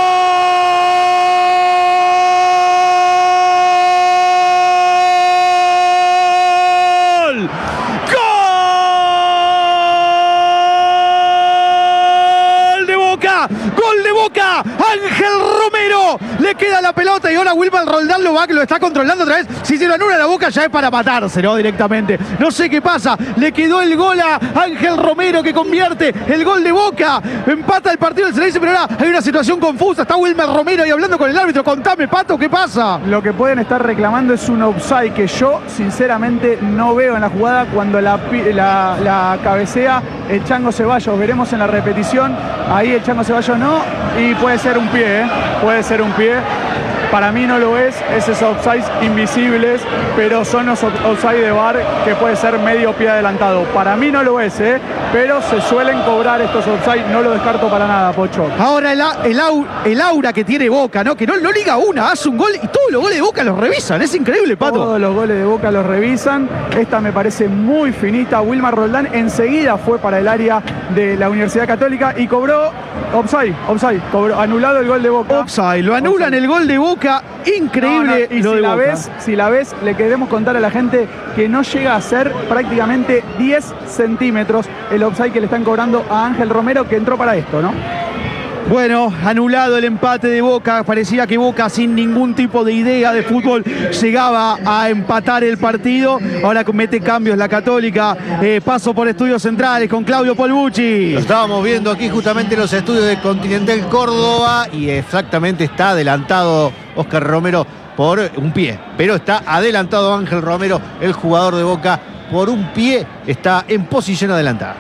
Speaker 2: ¡Gol de Boca! Ángel Romero le queda la pelota y ahora Wilmar Roldán lo está controlando otra vez. Si se lo anula la Boca ya es para matarse, ¿no? Directamente. No sé qué pasa. Le quedó el gol a Ángel Romero que convierte el gol de Boca. Empata el partido del Ceneice, pero ahora hay una situación confusa. Está Wilmar Romero ahí hablando con el árbitro. Contame, Pato, ¿qué pasa?
Speaker 3: Lo que pueden estar reclamando es un offside que yo sinceramente no veo en la jugada cuando la cabecea el Chango Ceballos. Veremos en la repetición. Ahí el Chango Ceballos no, y puede ser un pie, puede ser un pie. Para mí no lo es, esos offsides invisibles, pero son los offside de VAR que puede ser medio pie adelantado. Para mí no lo es, pero se suelen cobrar estos offside, no lo descarto para nada, Pocho.
Speaker 2: Ahora el aura que tiene Boca, ¿no? Que no liga una, hace un gol y todos los goles de Boca los revisan, es increíble, Pato.
Speaker 3: Todos los goles de Boca los revisan, esta me parece muy finita. Wilmar Roldán enseguida fue para el área de la Universidad Católica y cobró offside, cobró anulado el gol de Boca.
Speaker 2: Offside, lo anulan el gol de Boca. Increíble.
Speaker 3: Y si la ves, le queremos contar a la gente que no llega a ser prácticamente 10 centímetros el offside que le están cobrando a Ángel Romero, que entró para esto, ¿no?
Speaker 2: Bueno, anulado el empate de Boca. Parecía que Boca, sin ningún tipo de idea de fútbol, llegaba a empatar el partido. Ahora mete cambios la Católica. Paso por Estudios Centrales con Claudio Polbucci.
Speaker 1: Lo estábamos viendo aquí justamente en los estudios de Continental Córdoba y exactamente está adelantado Oscar Romero por un pie. Pero está adelantado Ángel Romero, el jugador de Boca, por un pie. Está en posición adelantada.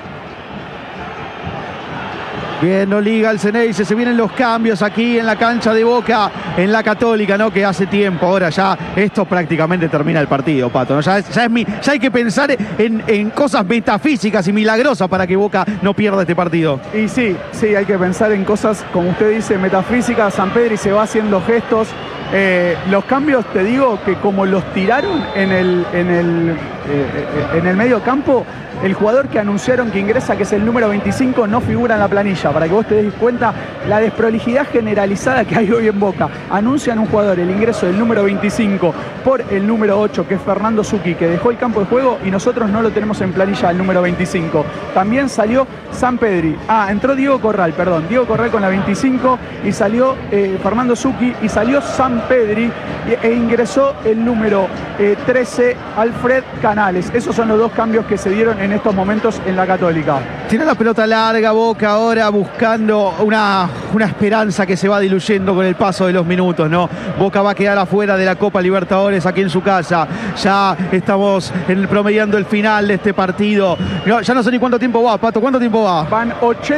Speaker 2: Bien, no liga el Ceneice, se vienen los cambios aquí en la cancha de Boca, en la Católica, ¿no? Que hace tiempo, ahora ya esto prácticamente termina el partido, Pato, ¿no? Ya hay que pensar en cosas metafísicas y milagrosas para que Boca no pierda este partido.
Speaker 3: Y sí, hay que pensar en cosas, como usted dice, metafísicas. Sampedri se va haciendo gestos. Los cambios, te digo, que como los tiraron en el medio campo, el jugador que anunciaron que ingresa, que es el número 25, no figura en la planilla. Para que vos te des cuenta la desprolijidad generalizada que hay hoy en Boca. Anuncian un jugador, el ingreso del número 25 por el número 8, que es Fernando Zucchi, que dejó el campo de juego y nosotros no lo tenemos en planilla, el número 25. También salió Sampedri. Entró Diego Corral con la 25 y salió Fernando Zucchi y salió Sampedri e ingresó el número 13, Alfred Canales. Esos son los dos cambios que se dieron en estos momentos en la Católica.
Speaker 2: Tiene la pelota larga Boca ahora buscando una esperanza que se va diluyendo con el paso de los minutos, ¿no? Boca va a quedar afuera de la Copa Libertadores aquí en su casa. Ya estamos promediando el final de este partido. No, ya no sé ni cuánto tiempo va, Pato. ¿Cuánto tiempo va?
Speaker 3: Van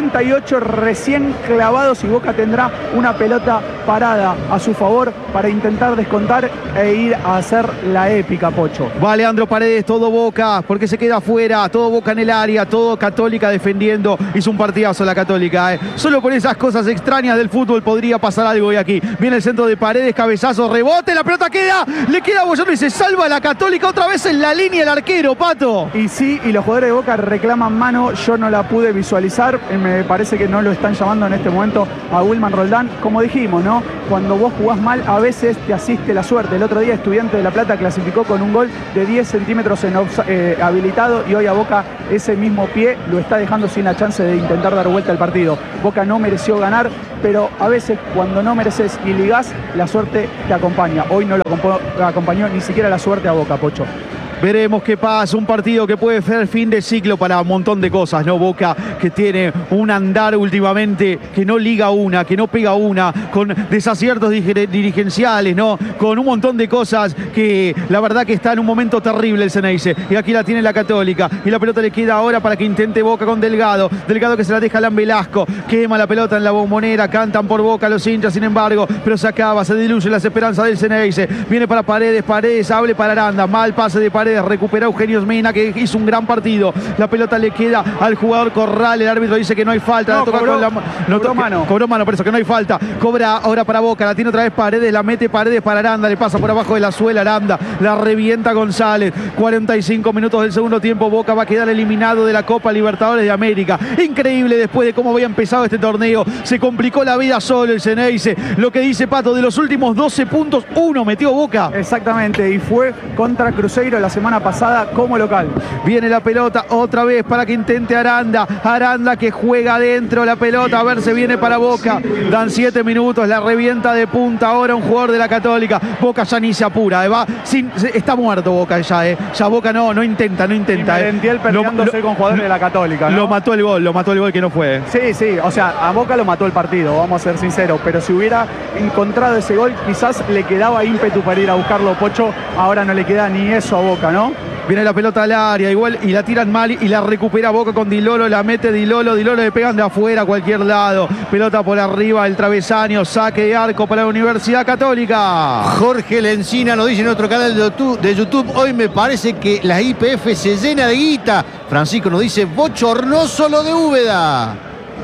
Speaker 3: 88 recién clavados y Boca tendrá una pelota parada a su favor para intentar descontar e ir a hacer la épica, Pocho.
Speaker 2: Va Leandro Paredes, todo Boca, porque se queda afuera, todo Boca en el área, todo Católica defendiendo. Hizo un partidazo la Católica, Solo por esas cosas extrañas del fútbol podría pasar algo hoy aquí. Viene el centro de Paredes, cabezazo, rebote, la pelota le queda a Boyano y se salva la Católica otra vez en la línea el arquero, Pato.
Speaker 3: Y sí, y los jugadores de Boca reclaman mano, yo no la pude visualizar, me parece que no lo están llamando en este momento a Wilman Roldán. Como dijimos, ¿no? Cuando vos jugás mal, a veces te asiste la suerte. El otro día Estudiantes de La Plata clasificó con un gol de 10 centímetros habilitado y hoy a Boca ese mismo pie lo está dejando sin la chance de intentar dar vuelta al partido. Boca no mereció ganar, pero a veces cuando no mereces y ligás, la suerte te acompaña. Hoy no lo acompañó ni siquiera la suerte a Boca, Pocho.
Speaker 2: Veremos qué pasa, un partido que puede ser fin de ciclo para un montón de cosas, ¿no? Boca que tiene un andar últimamente que no liga una, que no pega una, con desaciertos dirigenciales, ¿no? Con un montón de cosas que la verdad que está en un momento terrible el Ceneice. Y aquí la tiene la Católica y la pelota le queda ahora para que intente Boca con Delgado. Delgado que se la deja a Alan Velasco, quema la pelota en la Bombonera, cantan por Boca los hinchas, sin embargo, pero se acaba, se diluye las esperanzas del Ceneice. Viene para Paredes, abre para Aranda, mal pase de Paredes. Recupera Eugenio Mena, que hizo un gran partido. La pelota le queda al jugador Corral. El árbitro dice que no hay falta.
Speaker 3: No, cobró mano.
Speaker 2: Cobró mano, por eso que no hay falta. Cobra ahora para Boca. La tiene otra vez Paredes. La mete Paredes para Aranda. Le pasa por abajo de la suela Aranda. La revienta González. 45 minutos del segundo tiempo. Boca va a quedar eliminado de la Copa Libertadores de América. Increíble después de cómo había empezado este torneo. Se complicó la vida solo el Ceneice. Lo que dice Pato, de los últimos 12 puntos, 1 metió Boca.
Speaker 3: Exactamente. Y fue contra Cruzeiro la semana pasada como local.
Speaker 2: Viene la pelota otra vez para que intente Aranda. Aranda que juega adentro la pelota. A ver, se viene para Boca. Dan 7 minutos. La revienta de punta ahora un jugador de la Católica. Boca ya ni se apura. Está muerto Boca ya. Ya Boca no intenta.
Speaker 3: Merentiel peleándose con jugadores de la Católica, ¿no?
Speaker 2: Lo mató el gol que no fue.
Speaker 3: Sí. O sea, a Boca lo mató el partido, vamos a ser sinceros. Pero si hubiera encontrado ese gol, quizás le quedaba ímpetu para ir a buscarlo, Pocho. Ahora no le queda ni eso a Boca, ¿no?
Speaker 2: Viene la pelota al área igual y la tiran mal y la recupera Boca con Di Lolo, la mete Di Lolo le pegan de afuera a cualquier lado. Pelota por arriba, el travesaño, saque de arco para la Universidad Católica.
Speaker 1: Jorge Lencina nos dice en otro canal de YouTube, hoy me parece que la YPF se llena de guita. Francisco nos dice, bochornoso lo de Úbeda.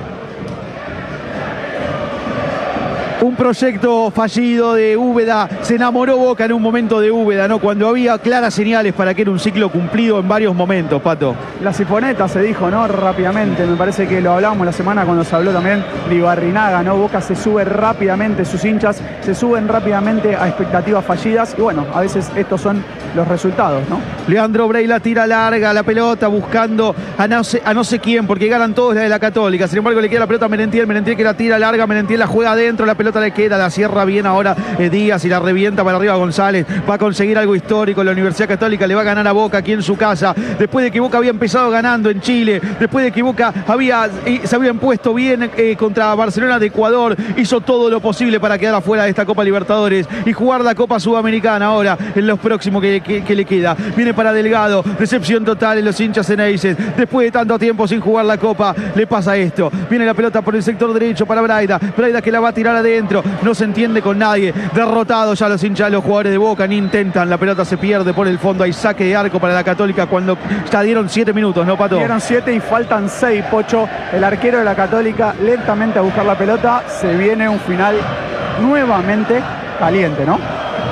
Speaker 2: Un proyecto fallido de Úbeda. Se enamoró Boca en un momento de Úbeda, ¿no? Cuando había claras señales para que era un ciclo cumplido en varios momentos, Pato.
Speaker 3: La sifoneta se dijo, ¿no? Rápidamente. Me parece que lo hablábamos la semana cuando se habló también de Ibarrinaga, ¿no? Boca se sube rápidamente, sus hinchas se suben rápidamente a expectativas fallidas. Y bueno, a veces estos son los resultados, ¿no?
Speaker 2: Leandro Brey la tira larga, la pelota buscando a no sé quién, porque ganan todos la de la Católica. Sin embargo, le queda la pelota a Merentiel que la tira larga, Merentiel la juega adentro, la pelota le queda, la cierra bien ahora Díaz y la revienta para arriba González. Va a conseguir algo histórico. La Universidad Católica le va a ganar a Boca aquí en su casa. Después de que Boca había empezado ganando en Chile, después de que Boca se había impuesto bien contra Barcelona de Ecuador, hizo todo lo posible para quedar afuera de esta Copa Libertadores y jugar la Copa Sudamericana ahora en los próximos que le queda. Viene para Delgado, decepción total en los hinchas ceneices. Después de tanto tiempo sin jugar la Copa, le pasa esto. Viene la pelota por el sector derecho para Braida que la va a tirar adentro, no se entiende con nadie. Derrotados ya los hinchas, los jugadores de Boca, ni intentan, la pelota se pierde por el fondo. Hay saque de arco para la Católica cuando ya dieron 7 minutos, ¿no, Pato?
Speaker 3: Dieron 7 y faltan 6, Pocho. El arquero de la Católica lentamente a buscar la pelota. Se viene un final nuevamente caliente, ¿no?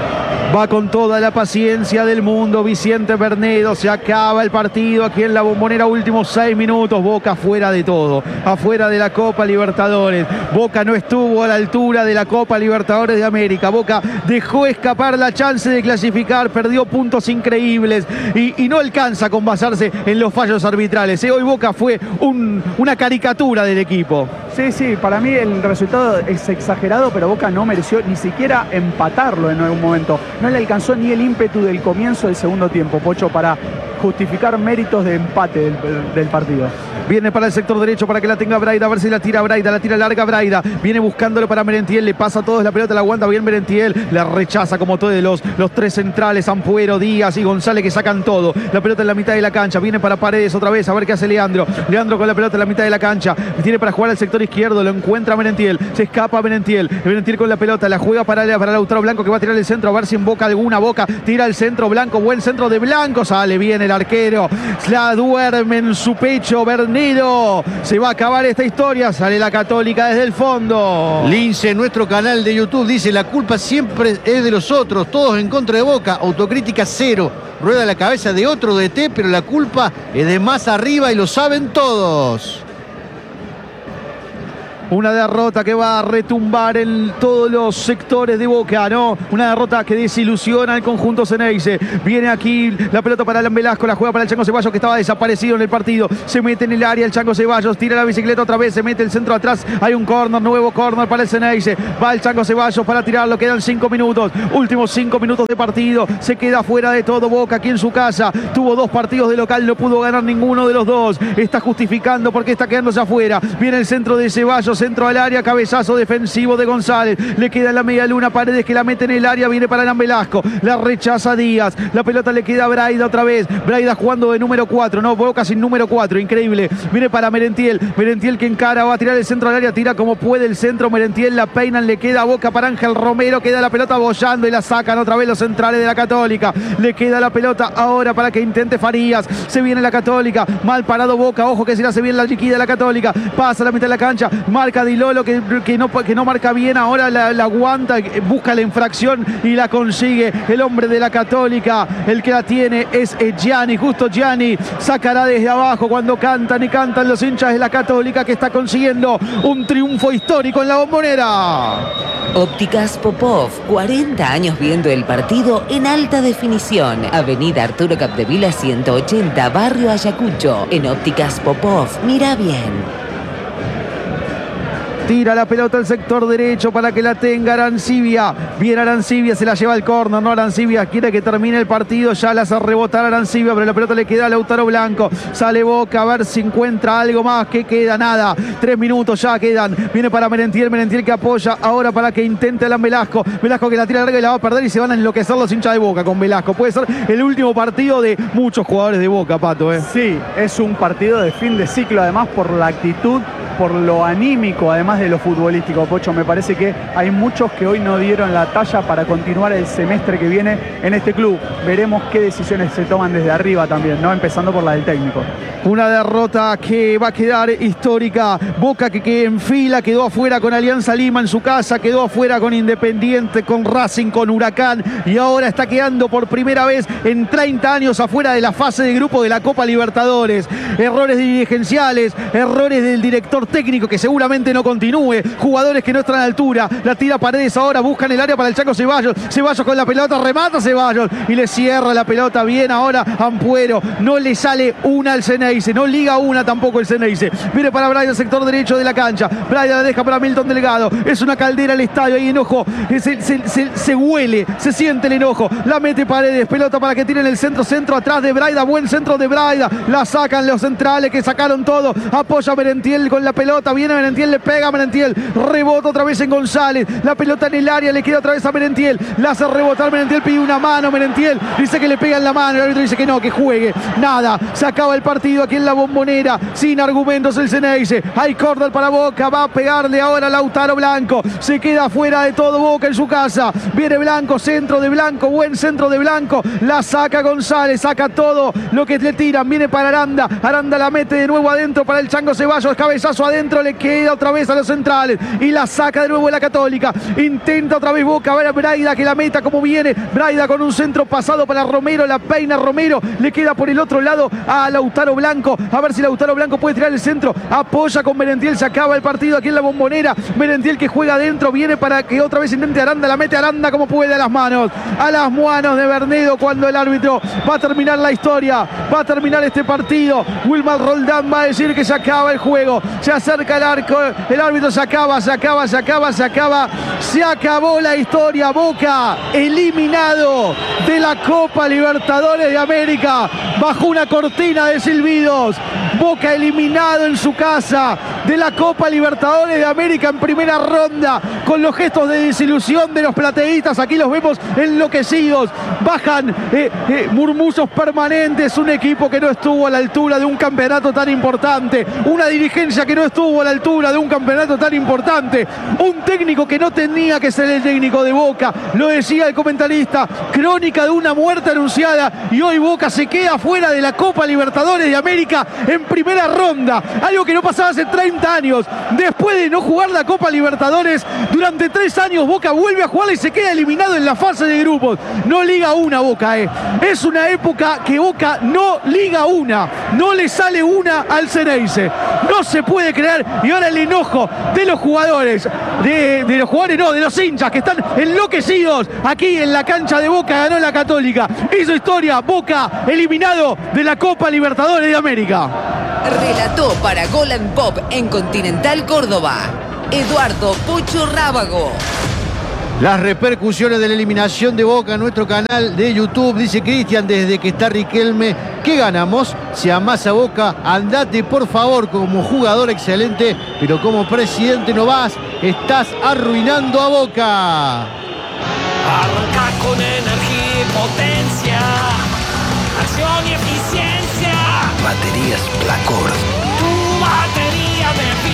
Speaker 2: Va con toda la paciencia del mundo Vicente Bernedo. Se acaba el partido aquí en la Bombonera. Últimos 6 minutos. Boca afuera de todo. Afuera de la Copa Libertadores. Boca no estuvo a la altura de la Copa Libertadores de América. Boca dejó escapar la chance de clasificar. Perdió puntos increíbles. Y no alcanza con basarse en los fallos arbitrales. Hoy Boca fue una caricatura del equipo.
Speaker 3: Sí, para mí el resultado es exagerado, pero Boca no mereció ni siquiera empatarlo en algún momento. No le alcanzó ni el ímpetu del comienzo del segundo tiempo, Pocho, para justificar méritos de empate del partido.
Speaker 2: Viene para el sector derecho para que la tenga Braida, a ver si la tira Braida, la tira larga Braida, viene buscándolo para Merentiel, le pasa a todos la pelota, la aguanta bien Merentiel, la rechaza como todos los tres centrales, Ampuero, Díaz y González, que sacan todo, la pelota en la mitad de la cancha, viene para Paredes otra vez, a ver qué hace Leandro con la pelota en la mitad de la cancha, tiene para jugar al sector izquierdo, lo encuentra Merentiel, se escapa Merentiel con la pelota, la juega para Lautaro Blanco, que va a tirar el centro, a ver si emboca alguna. Boca tira el centro, Blanco, buen centro de Blanco, sale bien el arquero, la duerme en su pecho Bernedo. Se va a acabar esta historia, sale la Católica desde el fondo.
Speaker 1: Lince en nuestro canal de YouTube dice: la culpa siempre es de los otros, todos en contra de Boca, autocrítica cero, rueda la cabeza de otro DT, pero la culpa es de más arriba y lo saben todos.
Speaker 2: Una derrota que va a retumbar en todos los sectores de Boca, ¿no? Una derrota que desilusiona al conjunto Ceneice. Viene aquí la pelota para Alan Velasco, la juega para el Chango Ceballos, que estaba desaparecido en el partido. Se mete en el área el Chango Ceballos, tira la bicicleta otra vez, se mete el centro atrás. Hay un córner, nuevo córner para el Ceneice. Va el Chango Ceballos para tirarlo, quedan 5 minutos. Últimos 5 minutos de partido. Se queda fuera de todo Boca aquí en su casa. Tuvo 2 partidos de local, no pudo ganar ninguno de los 2. Está justificando porque está quedándose afuera. Viene el centro de Ceballos, centro al área, cabezazo defensivo de González, le queda en la media luna Paredes, que la mete en el área, viene para Alan Velasco, la rechaza Díaz, la pelota le queda a Braida otra vez, Braida jugando de número 4, no, Boca sin número 4, increíble, viene para Merentiel que encara, va a tirar el centro al área, tira como puede el centro, Merentiel la peinan, le queda a Boca para Ángel Romero, queda la pelota bollando y la sacan otra vez los centrales de la Católica, le queda la pelota ahora para que intente Farías, se viene la Católica, mal parado Boca, ojo que se le hace bien la liquida de la Católica, pasa a la mitad de la cancha, marca Dilolo que no marca bien, ahora la aguanta, busca la infracción y la consigue el hombre de la Católica, el que la tiene es Gianni, justo Gianni sacará desde abajo cuando cantan y cantan los hinchas de la Católica, que está consiguiendo un triunfo histórico en la Bombonera.
Speaker 4: Ópticas Popov, 40 años viendo el partido en alta definición. Avenida Arturo Capdevila 180, Barrio Ayacucho. En Ópticas Popov, mira bien.
Speaker 2: Tira la pelota al sector derecho para que la tenga Arancibia. Viene Arancibia, se la lleva al córner, ¿no? Arancibia quiere que termine el partido, ya la hace rebotar Arancibia, pero la pelota le queda a Lautaro Blanco. Sale Boca, a ver si encuentra algo más. ¿Qué queda? Nada. 3 minutos ya quedan. Viene para Merentiel que apoya ahora para que intente Alan Velasco. Velasco que la tira larga y la va a perder y se van a enloquecer los hinchas de Boca con Velasco. Puede ser el último partido de muchos jugadores de Boca, Pato, ¿eh?
Speaker 3: Sí, es un partido de fin de ciclo, además por la actitud, por lo anímico, además de lo futbolístico, Pocho. Me parece que hay muchos que hoy no dieron la talla para continuar el semestre que viene en este club. Veremos qué decisiones se toman desde arriba también, ¿no? Empezando por la del técnico.
Speaker 2: Una derrota que va a quedar histórica. Boca que en fila, quedó afuera con Alianza Lima en su casa, quedó afuera con Independiente, con Racing, con Huracán, y ahora está quedando por primera vez en 30 años afuera de la fase de grupo de la Copa Libertadores. Errores dirigenciales, errores del director técnico que seguramente no continúe, jugadores que no están a la altura, la tira Paredes ahora, buscan el área para el Chango Ceballos, Ceballos con la pelota, remata Ceballos y le cierra la pelota bien ahora Ampuero, no le sale una al Ceneice, no liga una tampoco el Ceneice, viene para Braida, sector derecho de la cancha, Braida la deja para Milton Delgado, es una caldera el estadio, hay enojo, se huele, se siente el enojo, la mete Paredes, pelota para que tiren el centro atrás de Braida, buen centro de Braida, la sacan los centrales que sacaron todo, apoya Merentiel con la pelota, viene Merentiel, le pega a Merentiel, rebota otra vez en González, la pelota en el área, le queda otra vez a Merentiel, la hace rebotar Merentiel, pide una mano Merentiel, dice que le pega en la mano, el árbitro dice que no, que juegue, nada, se acaba el partido aquí en la Bombonera, sin argumentos el Ceneice, hay córner para Boca, va a pegarle ahora Lautaro Blanco, se queda fuera de todo Boca en su casa, viene Blanco, centro de Blanco, buen centro de Blanco, la saca González, saca todo lo que le tiran, viene para Aranda la mete de nuevo adentro para el Chango Ceballos, cabezazo adentro, le queda otra vez a los centrales y la saca de nuevo la Católica. Intenta otra vez Boca, a ver a Braida que la meta como viene. Braida con un centro pasado para Romero, la peina Romero, le queda por el otro lado a Lautaro Blanco, a ver si Lautaro Blanco puede tirar el centro, apoya con Merentiel, se acaba el partido aquí en la Bombonera. Merentiel que juega adentro, viene para que otra vez intente Aranda, la mete Aranda como puede a las manos de Bernedo, cuando el árbitro va a terminar la historia, va a terminar este partido. Wilmar Roldán va a decir que se acaba el juego, se acerca el arco, el árbitro se acaba, se acabó la historia. Boca eliminado de la Copa Libertadores de América bajo una cortina de silbidos. Boca eliminado en su casa de la Copa Libertadores de América en primera ronda, con los gestos de desilusión de los plateístas. Aquí los vemos enloquecidos, bajan murmullos permanentes. Un equipo que no estuvo a la altura de un campeonato tan importante, una dirigencia que no estuvo a la altura de un campeonato tan importante, un técnico que no tenía que ser el técnico de Boca, lo decía el comentarista, crónica de una muerte anunciada, y hoy Boca se queda fuera de la Copa Libertadores de América en primera ronda, algo que no pasaba hace 30 años. Después de no jugar la Copa Libertadores durante 3 años, Boca vuelve a jugarla y se queda eliminado en la fase de grupos. No liga una Boca, es una época que Boca no liga una, no le sale una al Ceneice, no se puede creer. Y ahora el enojo de los jugadores, de los hinchas que están enloquecidos aquí en la cancha de Boca. Ganó la Católica, hizo historia, Boca eliminado de la Copa Libertadores de América.
Speaker 4: Relató para Gol and Pop en Continental Córdoba, Eduardo Pocho Rábago.
Speaker 1: Las repercusiones de la eliminación de Boca en nuestro canal de YouTube. Dice Cristian, desde que está Riquelme, ¿qué ganamos? Si amás a Boca, andate por favor. Como jugador excelente, pero como presidente no vas, estás arruinando a Boca.
Speaker 5: Arranca con energía y potencia, acción y eficiencia.
Speaker 6: Baterías Placor.
Speaker 5: Tu batería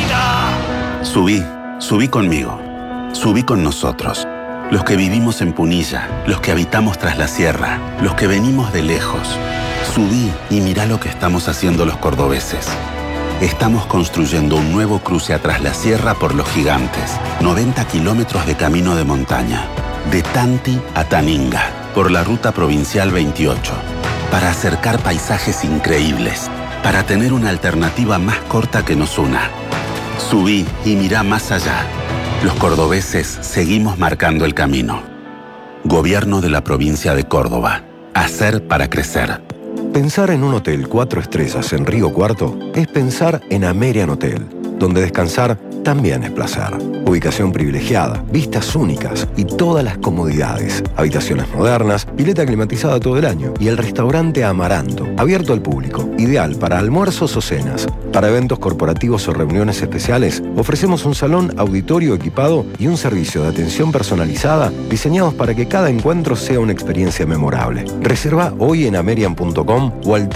Speaker 5: de vida.
Speaker 6: Subí conmigo. Subí con nosotros. Los que vivimos en Punilla, los que habitamos tras la sierra, los que venimos de lejos. Subí y mirá lo que estamos haciendo los cordobeses. Estamos construyendo un nuevo cruce a Tras la Sierra por Los Gigantes. 90 kilómetros de camino de montaña. De Tanti a Taninga, por la ruta provincial 28. Para acercar paisajes increíbles. Para tener una alternativa más corta que nos una. Subí y mirá más allá. Los cordobeses seguimos marcando el camino. Gobierno de la provincia de Córdoba. Hacer para crecer.
Speaker 7: Pensar en un hotel 4 estrellas en Río Cuarto es pensar en Amerian Hotel, donde descansar también es placer. Ubicación privilegiada, vistas únicas y todas las comodidades. Habitaciones modernas, pileta climatizada todo el año y el restaurante Amaranto, abierto al público, ideal para almuerzos o cenas. Para eventos corporativos o reuniones especiales, ofrecemos un salón auditorio equipado y un servicio de atención personalizada diseñados para que cada encuentro sea una experiencia memorable. Reserva hoy en amerian.com o al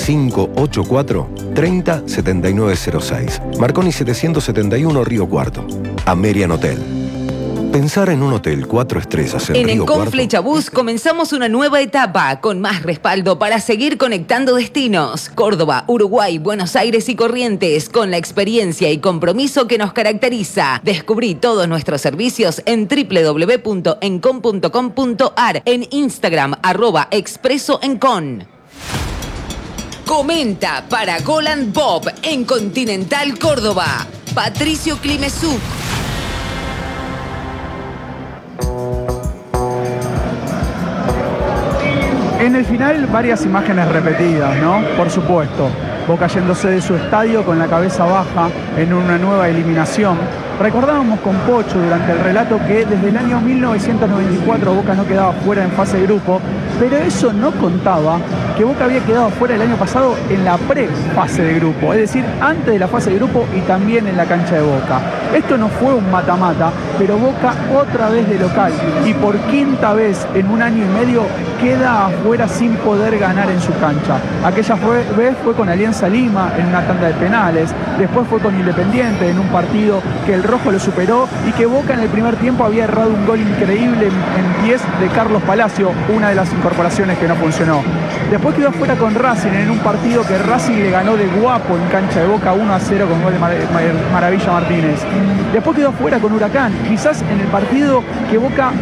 Speaker 7: 3584 30 7906. Marconi 771 Río Cuarto. Amerian Hotel. Pensar en un hotel 4 estrellas en Río
Speaker 4: Encon
Speaker 7: Cuarto.
Speaker 4: Flechabús comenzamos una nueva etapa con más respaldo para seguir conectando destinos. Córdoba, Uruguay, Buenos Aires y Corrientes, con la experiencia y compromiso que nos caracteriza. Descubrí todos nuestros servicios en www.encon.com.ar, en Instagram @expresoencon. Comenta para Gol and Pop en Continental Córdoba, Patricio Climesuk.
Speaker 3: En el final, varias imágenes repetidas, ¿no? Por supuesto. Boca yéndose de su estadio con la cabeza baja en una nueva eliminación. Recordábamos con Pocho durante el relato que desde el año 1994 Boca no quedaba fuera en fase de grupo, pero eso no contaba que Boca había quedado fuera el año pasado en la pre-fase de grupo, es decir, antes de la fase de grupo y también en la cancha de Boca. Esto no fue un mata-mata pero Boca otra vez de local y por quinta vez en un año y medio queda afuera sin poder ganar en su cancha. Aquella vez fue con Alianza Lima en una tanda de penales, después fue con Independiente en un partido que el rojo lo superó y que Boca en el primer tiempo había errado un gol increíble en pies de Carlos Palacio, una de las incorporaciones que no funcionó. Después quedó afuera con Racing en un partido que Racing le ganó de guapo en cancha de Boca 1-0 con gol de Maravilla Martínez. Después quedó afuera con Huracán, quizás en el partido que Boca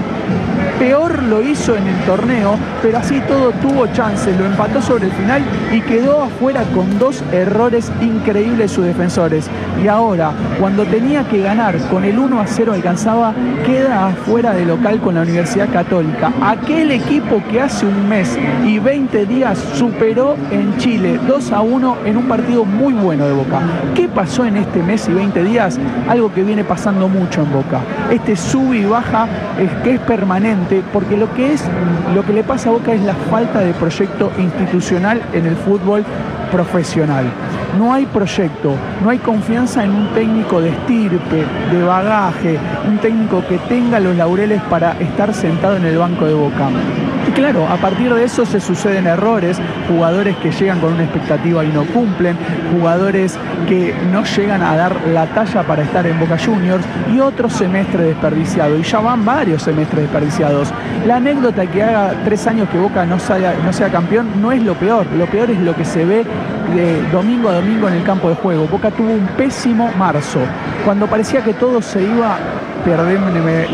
Speaker 3: peor lo hizo en el torneo, pero así todo tuvo chances, lo empató sobre el final y quedó afuera con 2 errores increíbles de sus defensores. Y ahora, cuando tenía que ganar con el 1-0 alcanzaba, queda afuera de local con la Universidad Católica. Aquel equipo que hace un mes y 20 días superó en Chile 2-1 en un partido muy bueno de Boca. ¿Qué pasó en este mes y 20 días? Algo que viene pasando mucho en Boca. Este sube y baja que es permanente, porque lo que le pasa a Boca es la falta de proyecto institucional en el fútbol profesional. No hay proyecto, no hay confianza en un técnico de estirpe, de bagaje, un técnico que tenga los laureles para estar sentado en el banco de Boca. Y claro, a partir de eso se suceden errores, jugadores que llegan con una expectativa y no cumplen, jugadores que no llegan a dar la talla para estar en Boca Juniors y otro semestre desperdiciado. Y ya van varios semestres desperdiciados. La anécdota que haga 3 años que Boca no sea campeón no es lo peor es lo que se ve de domingo a domingo en el campo de juego. Boca tuvo un pésimo marzo, cuando parecía que todo se iba, permítame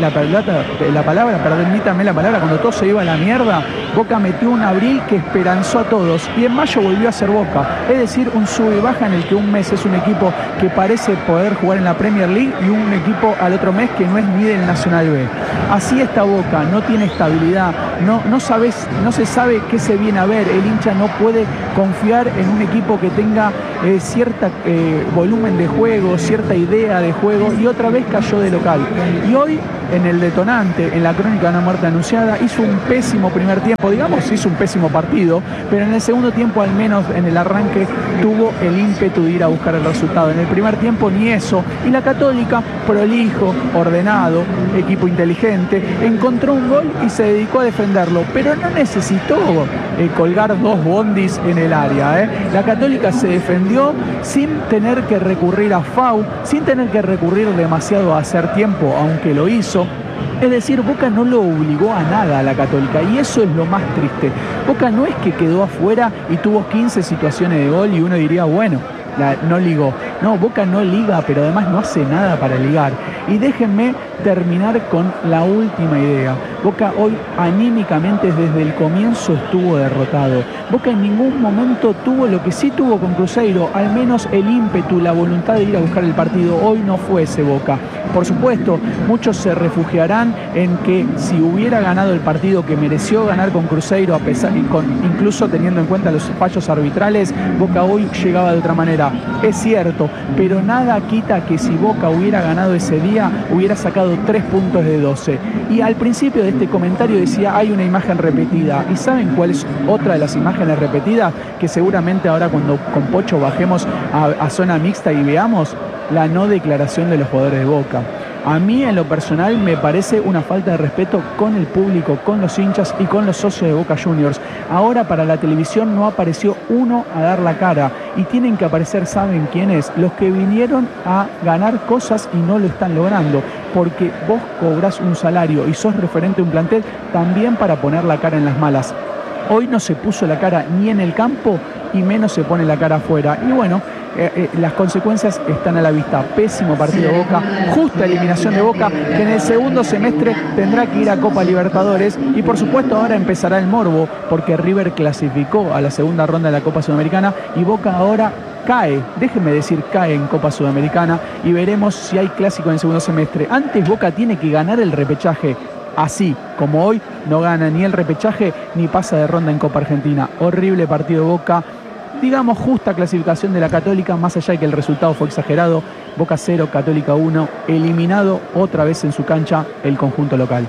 Speaker 3: la palabra, cuando todo se iba a la mierda, Boca metió un abril que esperanzó a todos y en mayo volvió a ser Boca, es decir, un sube y baja en el que un mes es un equipo que parece poder jugar en la Premier League y un equipo al otro mes que no es ni del Nacional B. Así está Boca, no tiene estabilidad, no se sabe qué se viene a ver, el hincha no puede confiar en un equipo que tenga cierta volumen de juego, cierta idea de juego, y otra vez cayó de local. Y hoy, en el detonante, en la crónica de una muerte anunciada, hizo un pésimo primer tiempo, hizo un pésimo partido, pero en el segundo tiempo, al menos en el arranque, tuvo el ímpetu de ir a buscar el resultado. En el primer tiempo ni eso, y la Católica, prolijo, ordenado, equipo inteligente, encontró un gol y se dedicó a defenderlo, pero no necesitó colgar 2 bondis en el área. La Católica se defendió sin tener que recurrir a FAU, sin tener que recurrir demasiado a hacer tiempo, aunque lo hizo. Es decir, Boca no lo obligó a nada a la Católica y eso es lo más triste. Boca no es que quedó afuera y tuvo 15 situaciones de gol y uno diría, bueno, no ligó. No, Boca no liga, pero además no hace nada para ligar. Y déjenme terminar con la última idea. Boca hoy anímicamente desde el comienzo estuvo derrotado. Boca en ningún momento tuvo lo que sí tuvo con Cruzeiro, al menos el ímpetu, la voluntad de ir a buscar el partido. Hoy no fue ese Boca. Por supuesto, muchos se refugiarán en que si hubiera ganado el partido que mereció ganar con Cruzeiro, incluso teniendo en cuenta los fallos arbitrales, Boca hoy llegaba de otra manera. Es cierto, pero nada quita que si Boca hubiera ganado ese día, hubiera sacado 3 puntos de 12. Y al principio de este comentario decía, hay una imagen repetida. ¿Y saben cuál es otra de las imágenes repetidas? Que seguramente ahora cuando con Pocho bajemos a zona mixta y veamos la no declaración de los jugadores de Boca. A mí, en lo personal, me parece una falta de respeto con el público, con los hinchas y con los socios de Boca Juniors. Ahora, para la televisión no apareció uno a dar la cara. Y tienen que aparecer, ¿saben quiénes? Los que vinieron a ganar cosas y no lo están logrando. Porque vos cobrás un salario y sos referente de un plantel también para poner la cara en las malas. Hoy no se puso la cara ni en el campo y menos se pone la cara afuera. Y bueno, las consecuencias están a la vista. Pésimo partido de Boca, justa eliminación de Boca, que en el segundo semestre tendrá que ir a Copa Libertadores. Y por supuesto ahora empezará el morbo, porque River clasificó a la segunda ronda de la Copa Sudamericana y Boca ahora cae, déjenme decir, cae en Copa Sudamericana y veremos si hay clásico en el segundo semestre. Antes Boca tiene que ganar el repechaje. Así como hoy no gana ni el repechaje ni pasa de ronda en Copa Argentina. Horrible partido de Boca. Digamos, justa clasificación de la Católica, más allá de que el resultado fue exagerado. Boca 0, Católica 1, eliminado otra vez en su cancha el conjunto local.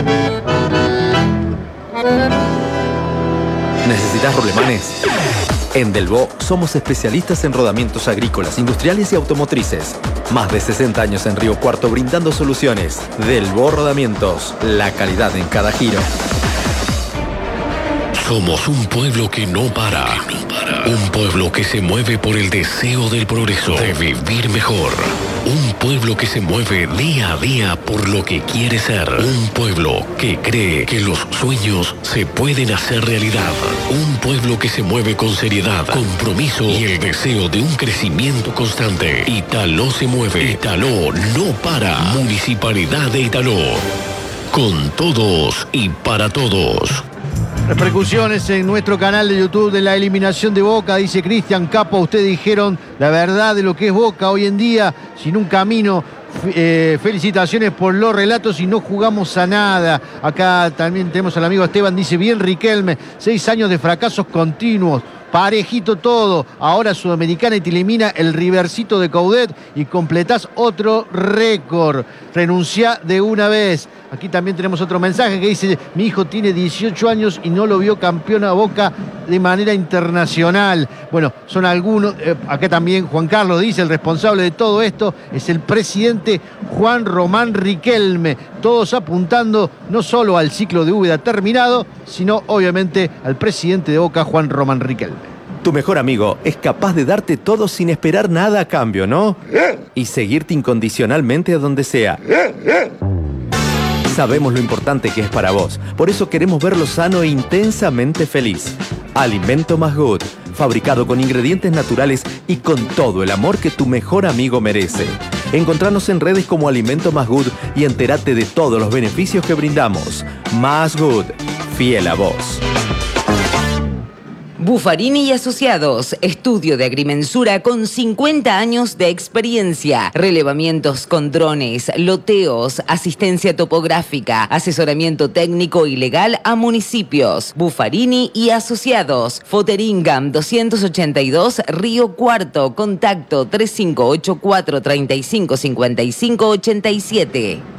Speaker 8: ¿Necesitas rulemanes? En Delvaux somos especialistas en rodamientos agrícolas, industriales y automotrices. Más de 60 años en Río Cuarto brindando soluciones. Delvaux Rodamientos, la calidad en cada giro.
Speaker 9: Somos un pueblo que no para. Un pueblo que se mueve por el deseo del progreso, de vivir mejor. Un pueblo que se mueve día a día por lo que quiere ser. Un pueblo que cree que los sueños se pueden hacer realidad. Un pueblo que se mueve con seriedad, compromiso y el deseo de un crecimiento constante. Italó se mueve. Italó no para. Municipalidad de Italó. Con todos y para todos.
Speaker 1: Repercusiones en nuestro canal de YouTube de la eliminación de Boca, dice Cristian Capo. Ustedes dijeron la verdad de lo que es Boca hoy en día, sin un camino. Felicitaciones por los relatos y no jugamos a nada. Acá también tenemos al amigo Esteban, dice bien Riquelme, 6 años de fracasos continuos. Parejito todo. Ahora Sudamericana y te elimina el Rivercito de Coudet y completás otro récord. Renunciá de una vez. Aquí también tenemos otro mensaje que dice: mi hijo tiene 18 años y no lo vio campeón a Boca de manera internacional. Bueno, son algunos. Acá también Juan Carlos dice: el responsable de todo esto es el presidente Juan Román Riquelme. Todos apuntando no solo al ciclo de Úbeda terminado, sino obviamente al presidente de Boca, Juan Román Riquelme.
Speaker 8: Tu mejor amigo es capaz de darte todo sin esperar nada a cambio, ¿no? Y seguirte incondicionalmente a donde sea. Sabemos lo importante que es para vos. Por eso queremos verlo sano e intensamente feliz. Alimento Más Good, fabricado con ingredientes naturales y con todo el amor que tu mejor amigo merece. Encontranos en redes como Alimento Más Good y entérate de todos los beneficios que brindamos. Más Good, fiel a vos.
Speaker 4: Buffarini y Asociados, estudio de agrimensura con 50 años de experiencia, relevamientos con drones, loteos, asistencia topográfica, asesoramiento técnico y legal a municipios. Buffarini y Asociados, Foteringam 282, Río Cuarto, contacto 3584 355587.